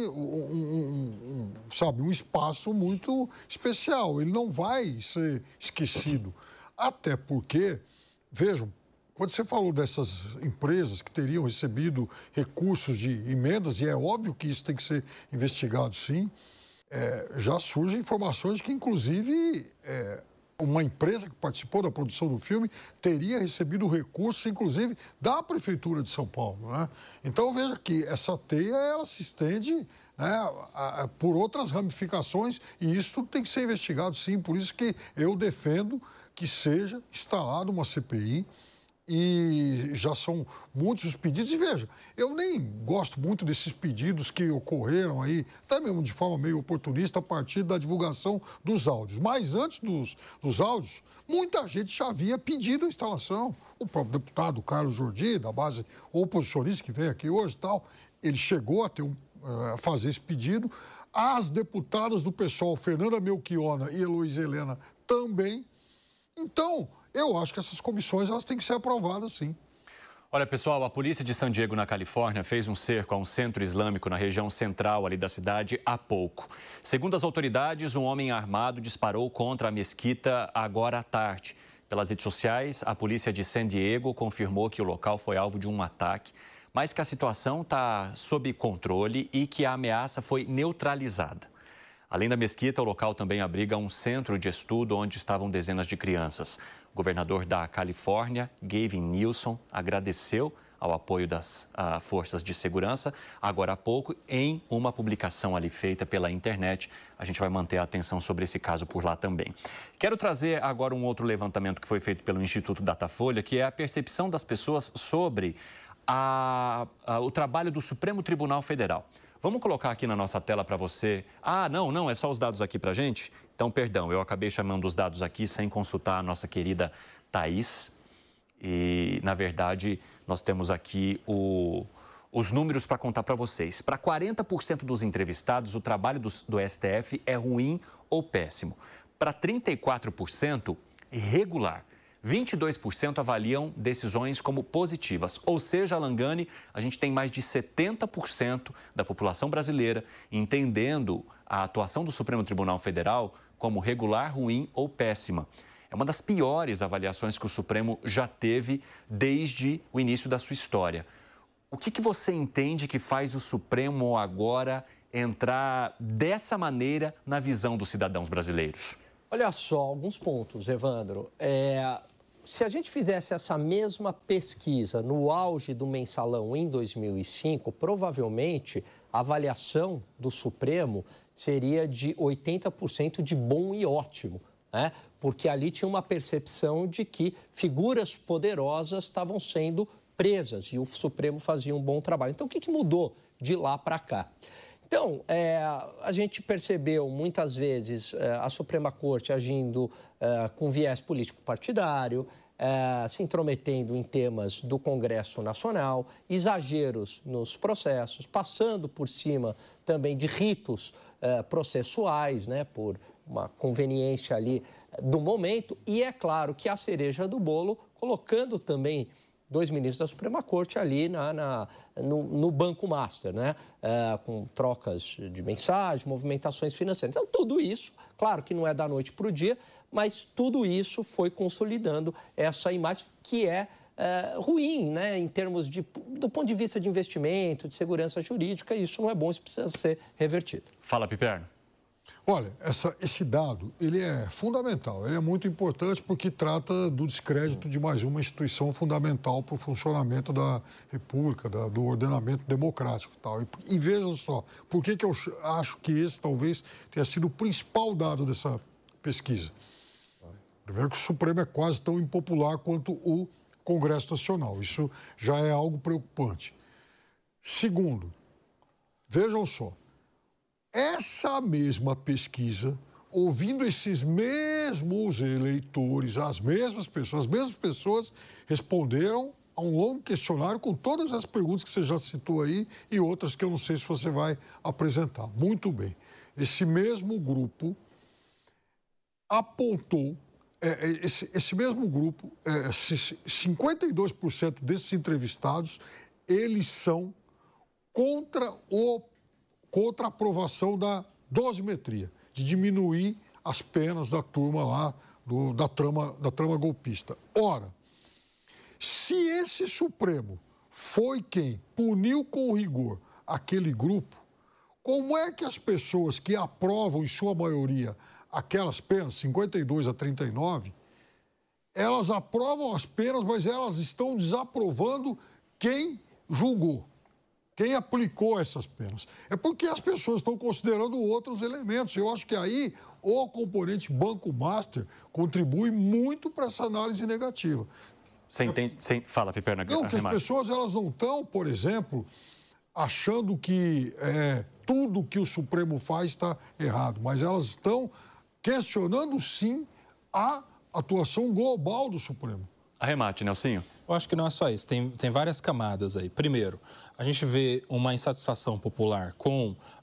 um espaço muito especial. Ele não vai ser esquecido. Até porque, vejam, quando você falou dessas empresas que teriam recebido recursos de emendas, e é óbvio que isso tem que ser investigado sim, já surgem informações que, inclusive, uma empresa que participou da produção do filme teria recebido recursos, inclusive, da Prefeitura de São Paulo, né? Então, veja que essa teia, ela se estende, né, por outras ramificações, e isso tudo tem que ser investigado, sim. Por isso que eu defendo que seja instalada uma CPI, e já são muitos os pedidos. E veja, eu nem gosto muito desses pedidos que ocorreram aí, até mesmo de forma meio oportunista, a partir da divulgação dos áudios. Mas antes dos áudios, muita gente já havia pedido a instalação. O próprio deputado Carlos Jordi, da base oposicionista, que veio aqui hoje e tal, ele chegou a fazer esse pedido. As deputadas do PSOL, Fernanda Melchiona e Heloísa Helena, também. Então, eu acho que essas comissões elas têm que ser aprovadas, sim. Olha, pessoal, a polícia de San Diego, na Califórnia, fez um cerco a um centro islâmico na região central ali da cidade há pouco. Segundo as autoridades, um homem armado disparou contra a mesquita agora à tarde. Pelas redes sociais, a polícia de San Diego confirmou que o local foi alvo de um ataque, mas que a situação está sob controle e que a ameaça foi neutralizada. Além da mesquita, o local também abriga um centro de estudo onde estavam dezenas de crianças. O governador da Califórnia, Gavin Newsom, agradeceu ao apoio das forças de segurança, agora há pouco, em uma publicação ali feita pela internet. A gente vai manter a atenção sobre esse caso por lá também. Quero trazer agora um outro levantamento que foi feito pelo Instituto Datafolha, que é a percepção das pessoas sobre o trabalho do Supremo Tribunal Federal. Vamos colocar aqui na nossa tela para você. Não, é só os dados aqui para a gente? Então, perdão, eu acabei chamando os dados aqui sem consultar a nossa querida Thaís. E, na verdade, nós temos aqui os números para contar para vocês. Para 40% dos entrevistados, o trabalho do STF é ruim ou péssimo. Para 34%, regular. 22% avaliam decisões como positivas. Ou seja, Langani, a gente tem mais de 70% da população brasileira entendendo a atuação do Supremo Tribunal Federal como regular, ruim ou péssima. É uma das piores avaliações que o Supremo já teve desde o início da sua história. O que você entende que faz o Supremo agora entrar dessa maneira na visão dos cidadãos brasileiros? Olha só, alguns pontos, Evandro. Se a gente fizesse essa mesma pesquisa no auge do Mensalão em 2005, provavelmente a avaliação do Supremo seria de 80% de bom e ótimo, né? Porque ali tinha uma percepção de que figuras poderosas estavam sendo presas e o Supremo fazia um bom trabalho. Então, o que mudou de lá para cá? Então, a gente percebeu muitas vezes a Suprema Corte agindo com viés político-partidário, se intrometendo em temas do Congresso Nacional, exageros nos processos, passando por cima também de ritos processuais, né, por uma conveniência ali do momento, e é claro que a cereja do bolo, colocando também 2 ministros da Suprema Corte ali no Banco Master, né? Com trocas de mensagem, movimentações financeiras. Então, tudo isso, claro que não é da noite para o dia, mas tudo isso foi consolidando essa imagem que é ruim, né? Em termos do ponto de vista de investimento, de segurança jurídica, isso não é bom, isso precisa ser revertido. Fala, Piperno. Olha, esse dado, ele é fundamental, ele é muito importante porque trata do descrédito de mais uma instituição fundamental para o funcionamento da República, do ordenamento democrático e tal. E vejam só, por que eu acho que esse talvez tenha sido o principal dado dessa pesquisa? Primeiro que o Supremo é quase tão impopular quanto o Congresso Nacional, isso já é algo preocupante. Segundo, vejam só, essa mesma pesquisa, ouvindo esses mesmos eleitores, as mesmas pessoas responderam a um longo questionário com todas as perguntas que você já citou aí e outras que eu não sei se você vai apresentar. Muito bem. Esse mesmo grupo apontou, esse mesmo grupo, 52% desses entrevistados, eles são contra a aprovação da dosimetria, de diminuir as penas da turma lá, da trama golpista. Ora, se esse Supremo foi quem puniu com rigor aquele grupo, como é que as pessoas que aprovam, em sua maioria, aquelas penas, 52 a 39, elas aprovam as penas, mas elas estão desaprovando quem julgou? Quem aplicou essas penas? É porque as pessoas estão considerando outros elementos. Eu acho que aí o componente Banco Master contribui muito para essa análise negativa. Você entende? Fala, Piperno. Não, que as pessoas elas não estão, por exemplo, achando que tudo que o Supremo faz está errado, mas elas estão questionando, sim, a atuação global do Supremo. Arremate, Nelsinho. Eu acho que não é só isso, tem várias camadas aí. Primeiro, a gente vê uma insatisfação popular com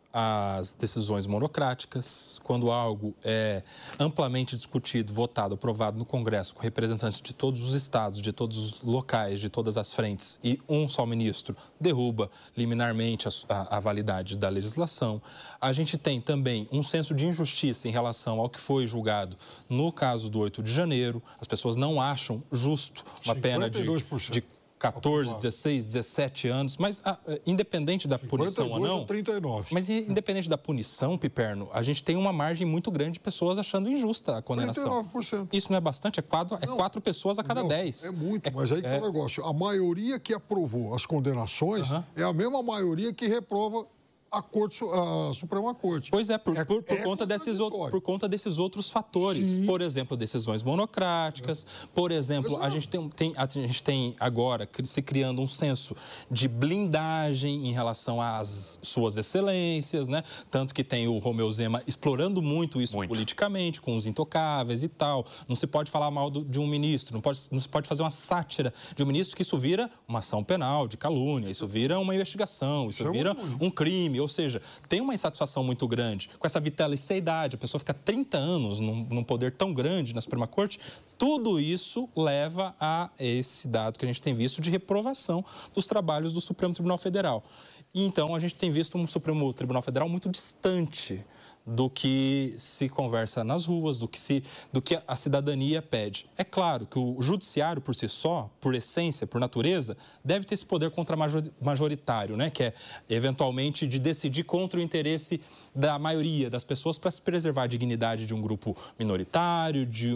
as decisões monocráticas, quando algo é amplamente discutido, votado, aprovado no Congresso, com representantes de todos os estados, de todos os locais, de todas as frentes, e um só ministro derruba liminarmente a validade da legislação. A gente tem também um senso de injustiça em relação ao que foi julgado no caso do 8 de janeiro. As pessoas não acham justo uma pena de 14, 16, 17 anos, mas independente da punição ou não... 39. Mas independente da punição, Piperno, a gente tem uma margem muito grande de pessoas achando injusta a condenação. 39%. Isso não é bastante? É 4 pessoas a cada 10. É muito, mas aí que tá o negócio. A maioria que aprovou as condenações é a mesma maioria que reprova a Suprema Corte. Pois é, por conta desses outros fatores. Sim. Por exemplo, decisões monocráticas. Por exemplo, a gente tem agora se criando um senso de blindagem em relação às suas excelências, né? Tanto que tem o Romeu Zema explorando muito isso politicamente, com os intocáveis e tal. Não se pode falar mal de um ministro, não se pode fazer uma sátira de um ministro, que isso vira uma ação penal de calúnia, isso vira uma investigação, isso vira um crime. Ou seja, tem uma insatisfação muito grande com essa vitalicidade, a pessoa fica 30 anos num poder tão grande na Suprema Corte. Tudo isso leva a esse dado que a gente tem visto de reprovação dos trabalhos do Supremo Tribunal Federal. E então a gente tem visto um Supremo Tribunal Federal muito distante do que se conversa nas ruas, do que a cidadania pede. É claro que o judiciário, por si só, por essência, por natureza, deve ter esse poder contra-majoritário, né? Que é, eventualmente, de decidir contra o interesse da maioria das pessoas para se preservar a dignidade de um grupo minoritário, de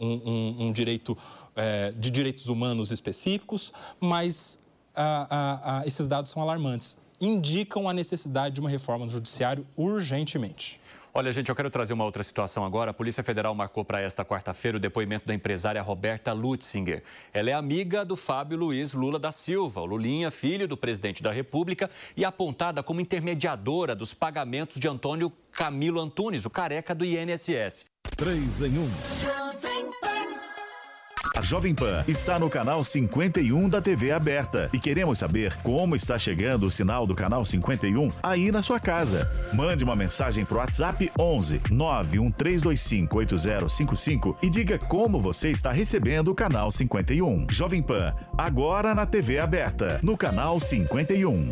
de direitos humanos específicos, mas esses dados são alarmantes. Indicam a necessidade de uma reforma no judiciário urgentemente. Olha, gente, eu quero trazer uma outra situação agora. A Polícia Federal marcou para esta quarta-feira o depoimento da empresária Roberta Lutzinger. Ela é amiga do Fábio Luiz Lula da Silva, o Lulinha, filho do presidente da República, e apontada como intermediadora dos pagamentos de Antônio Camilo Antunes, o careca do INSS. 3 em 1. A Jovem Pan está no canal 51 da TV aberta e queremos saber como está chegando o sinal do canal 51 aí na sua casa. Mande uma mensagem pro WhatsApp 11 91325 8055 e diga como você está recebendo o canal 51. Jovem Pan, agora na TV aberta, no canal 51.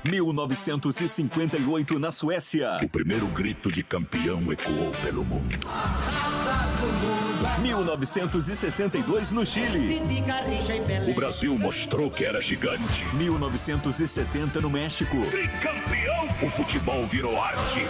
1958 na Suécia. O primeiro grito de campeão ecoou pelo mundo. 1962 no Chile. O Brasil mostrou que era gigante. 1970 no México. Tricampeão! O futebol virou arte.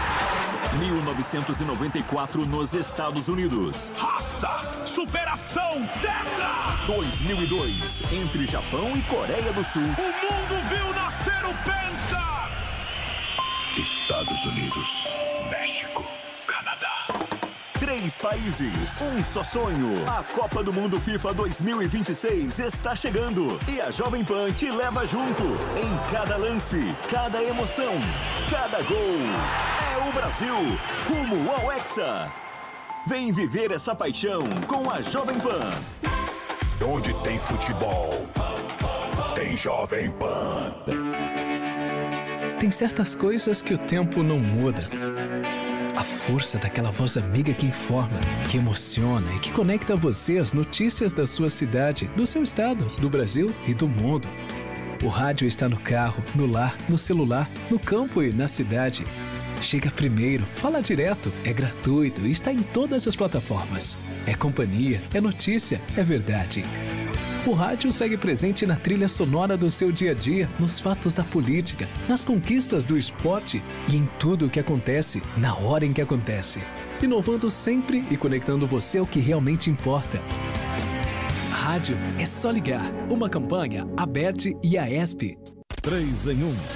1994 nos Estados Unidos. Raça! Superação! Tetra! 2002, entre Japão e Coreia do Sul. O mundo viu nascer o Penta! Estados Unidos, México, Canadá. 3 países, um só sonho. A Copa do Mundo FIFA 2026 está chegando e a Jovem Pan te leva junto. Em cada lance, cada emoção, cada gol. É o Brasil, rumo ao Hexa. Vem viver essa paixão com a Jovem Pan. Onde tem futebol, tem Jovem Pan. Tem certas coisas que o tempo não muda. A força daquela voz amiga que informa, que emociona e que conecta você às notícias da sua cidade, do seu estado, do Brasil e do mundo. O rádio está no carro, no lar, no celular, no campo e na cidade. Chega primeiro, fala direto, é gratuito e está em todas as plataformas. É companhia, é notícia, é verdade. O rádio segue presente na trilha sonora do seu dia a dia, nos fatos da política, nas conquistas do esporte e em tudo o que acontece, na hora em que acontece. Inovando sempre e conectando você ao que realmente importa. Rádio é só ligar. Uma campanha, ABERT e AESP. 3 em 1.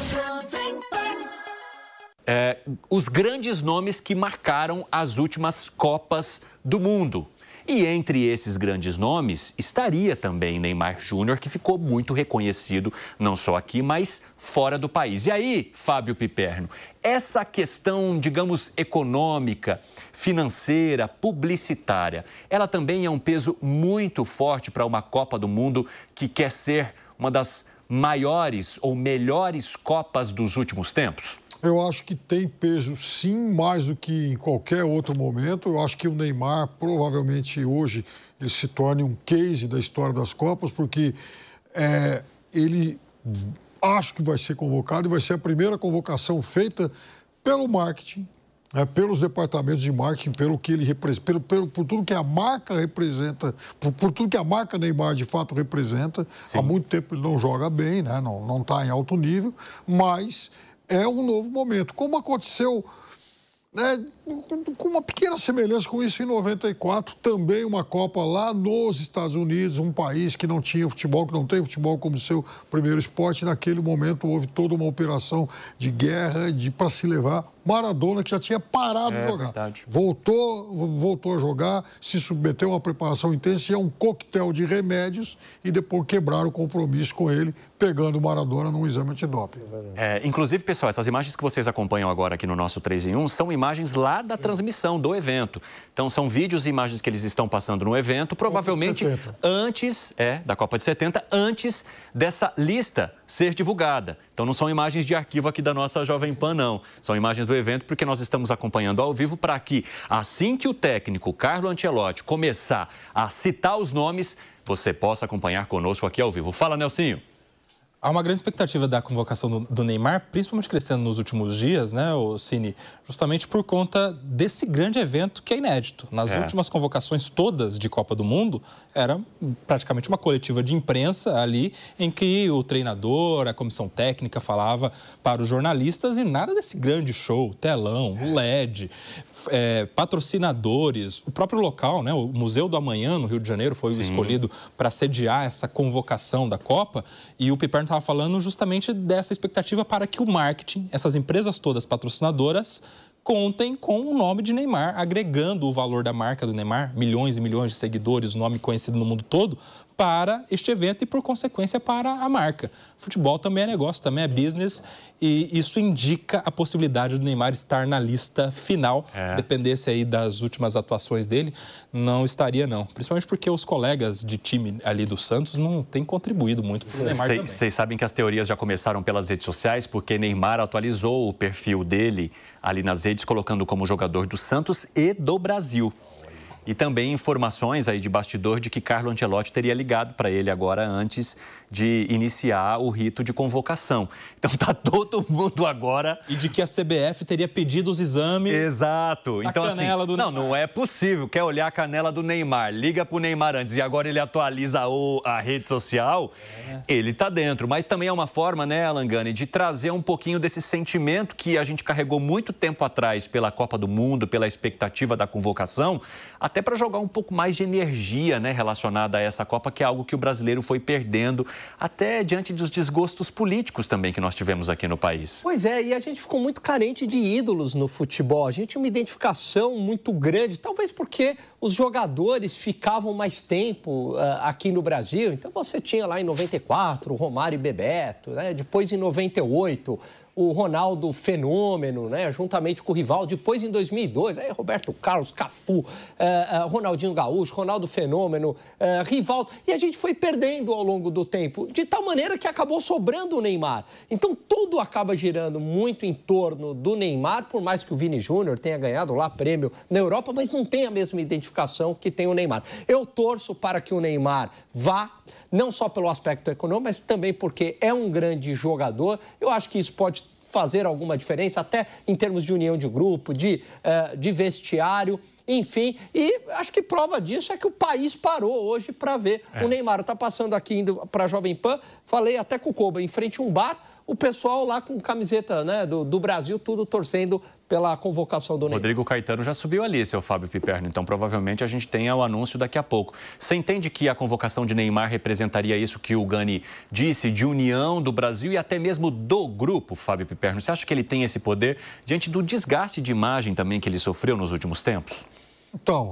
Os grandes nomes que marcaram as últimas Copas do Mundo. E entre esses grandes nomes estaria também Neymar Júnior, que ficou muito reconhecido, não só aqui, mas fora do país. E aí, Fábio Piperno, essa questão, digamos, econômica, financeira, publicitária, ela também é um peso muito forte para uma Copa do Mundo que quer ser uma das maiores ou melhores Copas dos últimos tempos? Eu acho que tem peso, sim, mais do que em qualquer outro momento. Eu acho que o Neymar, provavelmente hoje, ele se torne um case da história das Copas, porque ele acho que vai ser convocado e vai ser a primeira convocação feita pelo marketing, pelos departamentos de marketing, pelo que ele representa, por tudo que a marca representa, por tudo que a marca Neymar de fato representa. Sim. Há muito tempo ele não joga bem, né? Não está em alto nível, mas é um novo momento. Como aconteceu, né, com uma pequena semelhança com isso em 94, também uma Copa lá nos Estados Unidos, um país que não tinha futebol, que não tem futebol como seu primeiro esporte. Naquele momento houve toda uma operação de guerra para se levar Maradona, que já tinha parado de jogar. Verdade. Voltou a jogar, se submeteu a uma preparação intensa e a um coquetel de remédios e depois quebraram o compromisso com ele, pegando o Maradona num exame antidoping. Inclusive, pessoal, essas imagens que vocês acompanham agora aqui no nosso 3 em 1 são imagens lá da transmissão do evento. Então, são vídeos e imagens que eles estão passando no evento, provavelmente antes da Copa de 70, antes dessa lista ser divulgada. Então, não são imagens de arquivo aqui da nossa Jovem Pan, não. São imagens do evento, porque nós estamos acompanhando ao vivo para que, assim que o técnico Carlo Ancelotti começar a citar os nomes, você possa acompanhar conosco aqui ao vivo. Fala, Nelsinho. Há uma grande expectativa da convocação do Neymar, principalmente crescendo nos últimos dias, né, Cine? Justamente por conta desse grande evento que é inédito. Nas últimas convocações todas de Copa do Mundo, era praticamente uma coletiva de imprensa ali, em que o treinador, a comissão técnica falava para os jornalistas e nada desse grande show, telão, LED, patrocinadores, o próprio local, né, o Museu do Amanhã, no Rio de Janeiro, foi escolhido para sediar essa convocação da Copa, e o Piperno estava falando justamente dessa expectativa para que o marketing, essas empresas todas patrocinadoras, contem com o nome de Neymar, agregando o valor da marca do Neymar, milhões e milhões de seguidores, nome conhecido no mundo todo, para este evento e, por consequência, para a marca. Futebol também é negócio, também é business, e isso indica a possibilidade do Neymar estar na lista final. Dependesse aí das últimas atuações dele, não estaria, não. Principalmente porque os colegas de time ali do Santos não têm contribuído muito para o Neymar também. Vocês sabem que as teorias já começaram pelas redes sociais, porque Neymar atualizou o perfil dele ali nas redes, colocando como jogador do Santos e do Brasil. E também informações aí de bastidor de que Carlo Ancelotti teria ligado para ele agora antes de iniciar o rito de convocação. Então tá todo mundo agora... E de que a CBF teria pedido os exames... Exato. Então assim, não é possível. Quer olhar a canela do Neymar, liga pro Neymar antes e agora ele atualiza a rede social, ele tá dentro. Mas também é uma forma, né, Alan Gani, de trazer um pouquinho desse sentimento que a gente carregou muito tempo atrás pela Copa do Mundo, pela expectativa da convocação, até para jogar um pouco mais de energia, né, relacionada a essa Copa, que é algo que o brasileiro foi perdendo, até diante dos desgostos políticos também que nós tivemos aqui no país. Pois é, e a gente ficou muito carente de ídolos no futebol. A gente tinha uma identificação muito grande, talvez porque os jogadores ficavam mais tempo aqui no Brasil. Então você tinha lá em 94 o Romário e Bebeto, né? Depois em 98... o Ronaldo Fenômeno, né, juntamente com o Rivaldo. Depois, em 2002, Roberto Carlos, Cafu, Ronaldinho Gaúcho, Ronaldo Fenômeno, Rivaldo. E a gente foi perdendo ao longo do tempo, de tal maneira que acabou sobrando o Neymar. Então, tudo acaba girando muito em torno do Neymar, por mais que o Vini Júnior tenha ganhado lá prêmio na Europa, mas não tem a mesma identificação que tem o Neymar. Eu torço para que o Neymar vá, não só pelo aspecto econômico, mas também porque é um grande jogador. Eu acho que isso pode fazer alguma diferença, até em termos de união de grupo, de vestiário, enfim. E acho que prova disso é que o país parou hoje para ver. O Neymar está passando aqui, indo para a Jovem Pan, falei até com o Cobra, em frente a um bar, o pessoal lá com camiseta, né, do Brasil, tudo torcendo pela convocação do Neymar. Rodrigo Caetano já subiu ali, seu Fábio Piperno, então provavelmente a gente tenha o anúncio daqui a pouco. Você entende que a convocação de Neymar representaria isso que o Gani disse, de união do Brasil e até mesmo do grupo, Fábio Piperno? Você acha que ele tem esse poder diante do desgaste de imagem também que ele sofreu nos últimos tempos? Então,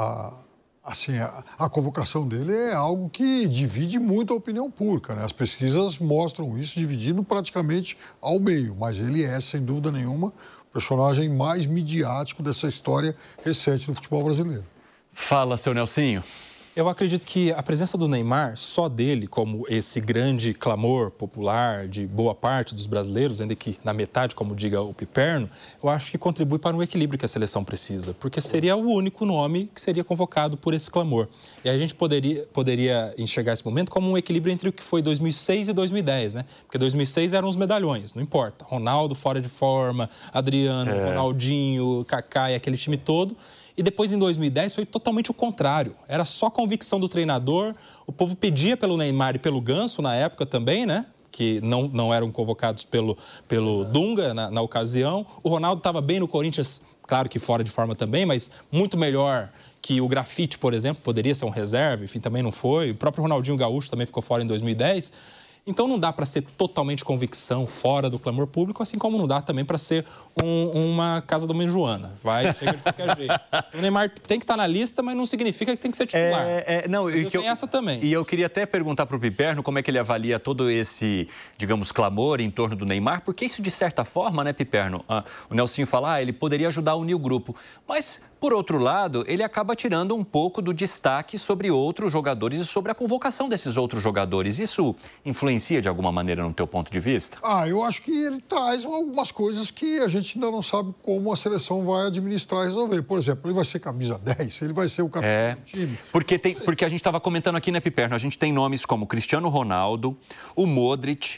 a convocação dele é algo que divide muito a opinião pública, né? As pesquisas mostram isso dividindo praticamente ao meio, mas ele é, sem dúvida nenhuma, o personagem mais midiático dessa história recente do futebol brasileiro. Fala, seu Nelsinho. Eu acredito que a presença do Neymar, só dele, como esse grande clamor popular de boa parte dos brasileiros, ainda que na metade, como diga o Piperno, eu acho que contribui para um equilíbrio que a seleção precisa, porque seria o único nome que seria convocado por esse clamor. E a gente poderia enxergar esse momento como um equilíbrio entre o que foi 2006 e 2010, né? Porque 2006 eram os medalhões, não importa. Ronaldo fora de forma, Adriano, Ronaldinho, Kaká e aquele time todo. E depois, em 2010, foi totalmente o contrário. Era só convicção do treinador. O povo pedia pelo Neymar e pelo Ganso na época também, né? Que não eram convocados pelo Dunga na ocasião. O Ronaldo estava bem no Corinthians, claro que fora de forma também, mas muito melhor que o Grafite, por exemplo, poderia ser um reserva, enfim, também não foi. O próprio Ronaldinho Gaúcho também ficou fora em 2010. Então não dá para ser totalmente convicção fora do clamor público, assim como não dá também para ser uma casa da mãe Joana. Chega de qualquer jeito. O Neymar tem que estar na lista, mas não significa que tem que ser titular. Tem essa também. E eu queria até perguntar para o Piperno como é que ele avalia todo esse, digamos, clamor em torno do Neymar, porque isso, de certa forma, né, Piperno? O Nelsinho fala, ele poderia ajudar a unir o grupo. Mas, por outro lado, ele acaba tirando um pouco do destaque sobre outros jogadores e sobre a convocação desses outros jogadores. Isso influencia de alguma maneira no teu ponto de vista? Eu acho que ele traz algumas coisas que a gente ainda não sabe como a seleção vai administrar e resolver. Por exemplo, ele vai ser camisa 10, ele vai ser o capitão do time. Porque a gente estava comentando aqui, né, Piperno? A gente tem nomes como Cristiano Ronaldo, o Modric,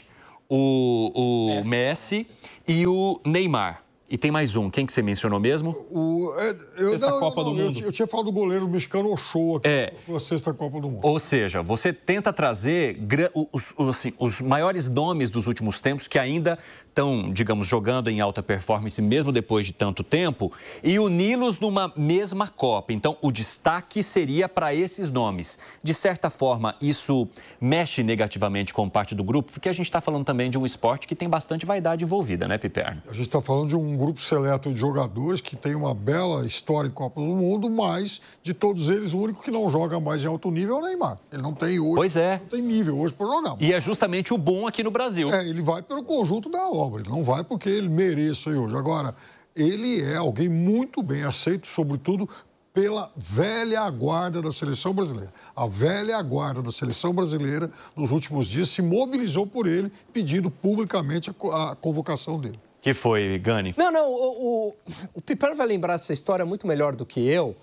o Messi e o Neymar. E tem mais um. Quem que você mencionou mesmo? Sexta Copa do Mundo. Eu tinha falado do goleiro mexicano Ochoa, que foi a sexta Copa do Mundo. Ou seja, você tenta trazer os maiores nomes dos últimos tempos que ainda estão, digamos, jogando em alta performance mesmo depois de tanto tempo e uni-los numa mesma Copa. Então, o destaque seria para esses nomes. De certa forma, isso mexe negativamente com parte do grupo, porque a gente está falando também de um esporte que tem bastante vaidade envolvida, né, Piperno? A gente está falando de um grupo seleto de jogadores que tem uma bela história em Copa do Mundo, mas de todos eles, o único que não joga mais em alto nível é o Neymar. Ele não tem hoje, não tem nível hoje para jogar. E é justamente o bom aqui no Brasil. Ele vai pelo conjunto da obra, ele não vai porque ele mereça hoje. Agora, ele é alguém muito bem aceito, sobretudo pela velha guarda da seleção brasileira. A velha guarda da seleção brasileira, nos últimos dias, se mobilizou por ele, pedindo publicamente a convocação dele. Que foi, Gani? O Piperno vai lembrar essa história muito melhor do que eu.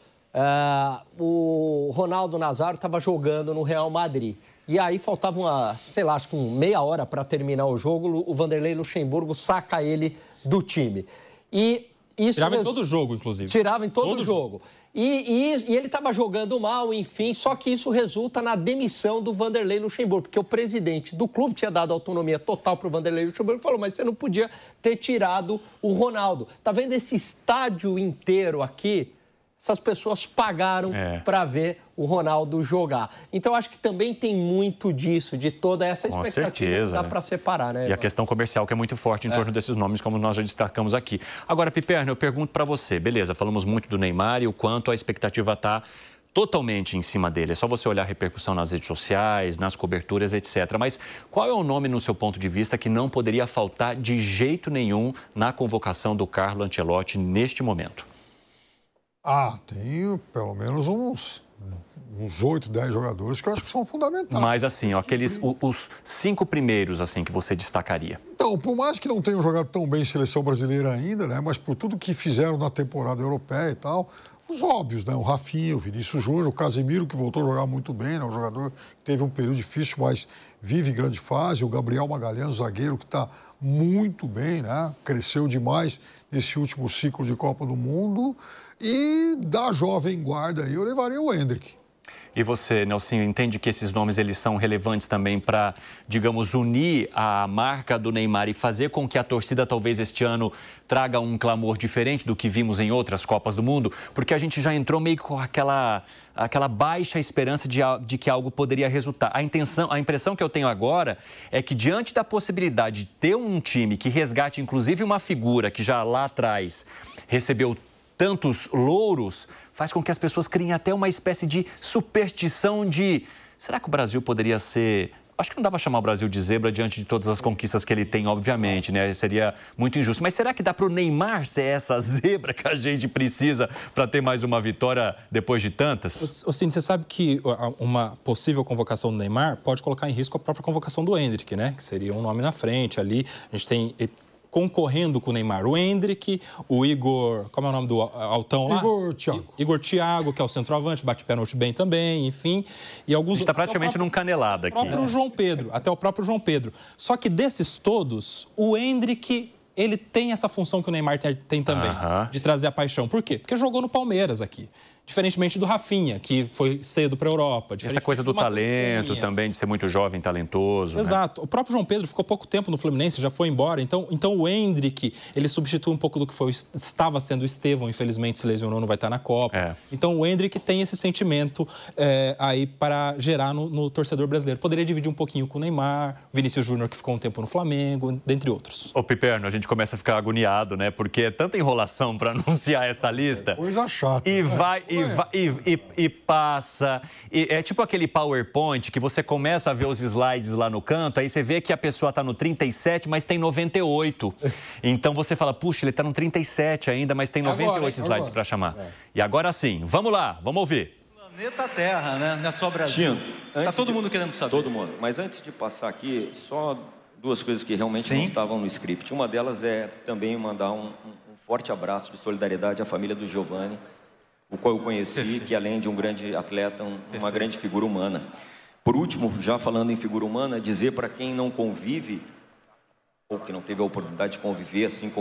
O Ronaldo Nazário estava jogando no Real Madrid. E aí faltava acho que meia hora para terminar o jogo. O Vanderlei Luxemburgo saca ele do time. E isso tirava em todo jogo, inclusive. Tirava em todo jogo. E ele estava jogando mal, enfim, só que isso resulta na demissão do Vanderlei Luxemburgo, porque o presidente do clube tinha dado autonomia total para o Vanderlei Luxemburgo e falou, mas você não podia ter tirado o Ronaldo. Tá vendo esse estádio inteiro aqui? Essas pessoas pagaram para ver o Ronaldo jogar. Então, acho que também tem muito disso, de toda essa expectativa. Com certeza, que dá para separar, né? E a questão comercial que é muito forte em torno desses nomes, como nós já destacamos aqui. Agora, Piperno, eu pergunto para você, beleza, falamos muito do Neymar e o quanto a expectativa está totalmente em cima dele. É só você olhar a repercussão nas redes sociais, nas coberturas, etc. Mas qual é o nome, no seu ponto de vista, que não poderia faltar de jeito nenhum na convocação do Carlo Ancelotti neste momento? Tem pelo menos uns 8, 10 jogadores que eu acho que são fundamentais. Mas assim, os 5 primeiros assim que você destacaria. Então, por mais que não tenham jogado tão bem em seleção brasileira ainda, né? Mas por tudo que fizeram na temporada europeia e tal, os óbvios, né? O Rafinha, o Vinícius Júnior, o Casemiro, que voltou a jogar muito bem, né? Um jogador que teve um período difícil, mas vive grande fase. O Gabriel Magalhães, zagueiro, que está muito bem, né? Cresceu demais nesse último ciclo de Copa do Mundo. E da jovem guarda aí, eu levaria o Endrick. E você, Nelsinho, entende que esses nomes eles são relevantes também para, digamos, unir a marca do Neymar e fazer com que a torcida talvez este ano traga um clamor diferente do que vimos em outras Copas do Mundo? Porque a gente já entrou meio com aquela baixa esperança de que algo poderia resultar. A impressão que eu tenho agora é que, diante da possibilidade de ter um time que resgate, inclusive, uma figura que já lá atrás recebeu tantos louros, faz com que as pessoas criem até uma espécie de superstição de... Será que o Brasil poderia ser Acho que não dá para chamar o Brasil de zebra diante de todas as conquistas que ele tem, obviamente, né? Seria muito injusto. Mas será que dá para o Neymar ser essa zebra que a gente precisa para ter mais uma vitória depois de tantas? Cine, você sabe que uma possível convocação do Neymar pode colocar em risco a própria convocação do Endrick, né? Que seria um nome na frente ali. A gente tem concorrendo com o Neymar, o Endrick, o Igor, como é o nome do altão lá? Igor Thiago, que é o centroavante, bate pênalti bem também, enfim. E alguns... A gente está praticamente num canelada aqui. Até o próprio João Pedro. Só que desses todos, o Endrick, ele tem essa função que o Neymar tem também, de trazer a paixão. Por quê? Porque jogou no Palmeiras aqui. Diferentemente do Rafinha, que foi cedo para a Europa. Essa coisa do talento também, de ser muito jovem, talentoso. Exato. Né? O próprio João Pedro ficou pouco tempo no Fluminense, já foi embora. Então o Endrick, ele substitui um pouco do que estava sendo o Estevão, infelizmente se lesionou, não vai estar na Copa. Então o Endrick tem esse sentimento aí para gerar no torcedor brasileiro. Poderia dividir um pouquinho com o Neymar, Vinícius Júnior, que ficou um tempo no Flamengo, dentre outros. Ô, Piperno, a gente começa a ficar agoniado, né? Porque é tanta enrolação para anunciar essa lista. Coisa chata. E passa. É tipo aquele PowerPoint que você começa a ver os slides lá no canto, aí você vê que a pessoa está no 37, mas tem 98. Então você fala, puxa, ele está no 37 ainda, mas tem 98 slides para chamar. E agora sim, vamos lá, vamos ouvir. Planeta Terra, né? Não é só Brasil. Tá todo mundo querendo saber. Todo mundo. Mas antes de passar aqui, só duas coisas que realmente não estavam no script. Uma delas é também mandar um forte abraço de solidariedade à família do Giovani, o qual eu conheci, que além de um grande atleta, uma grande figura humana. Por último, já falando em figura humana, dizer para quem não convive, ou que não teve a oportunidade de conviver, assim como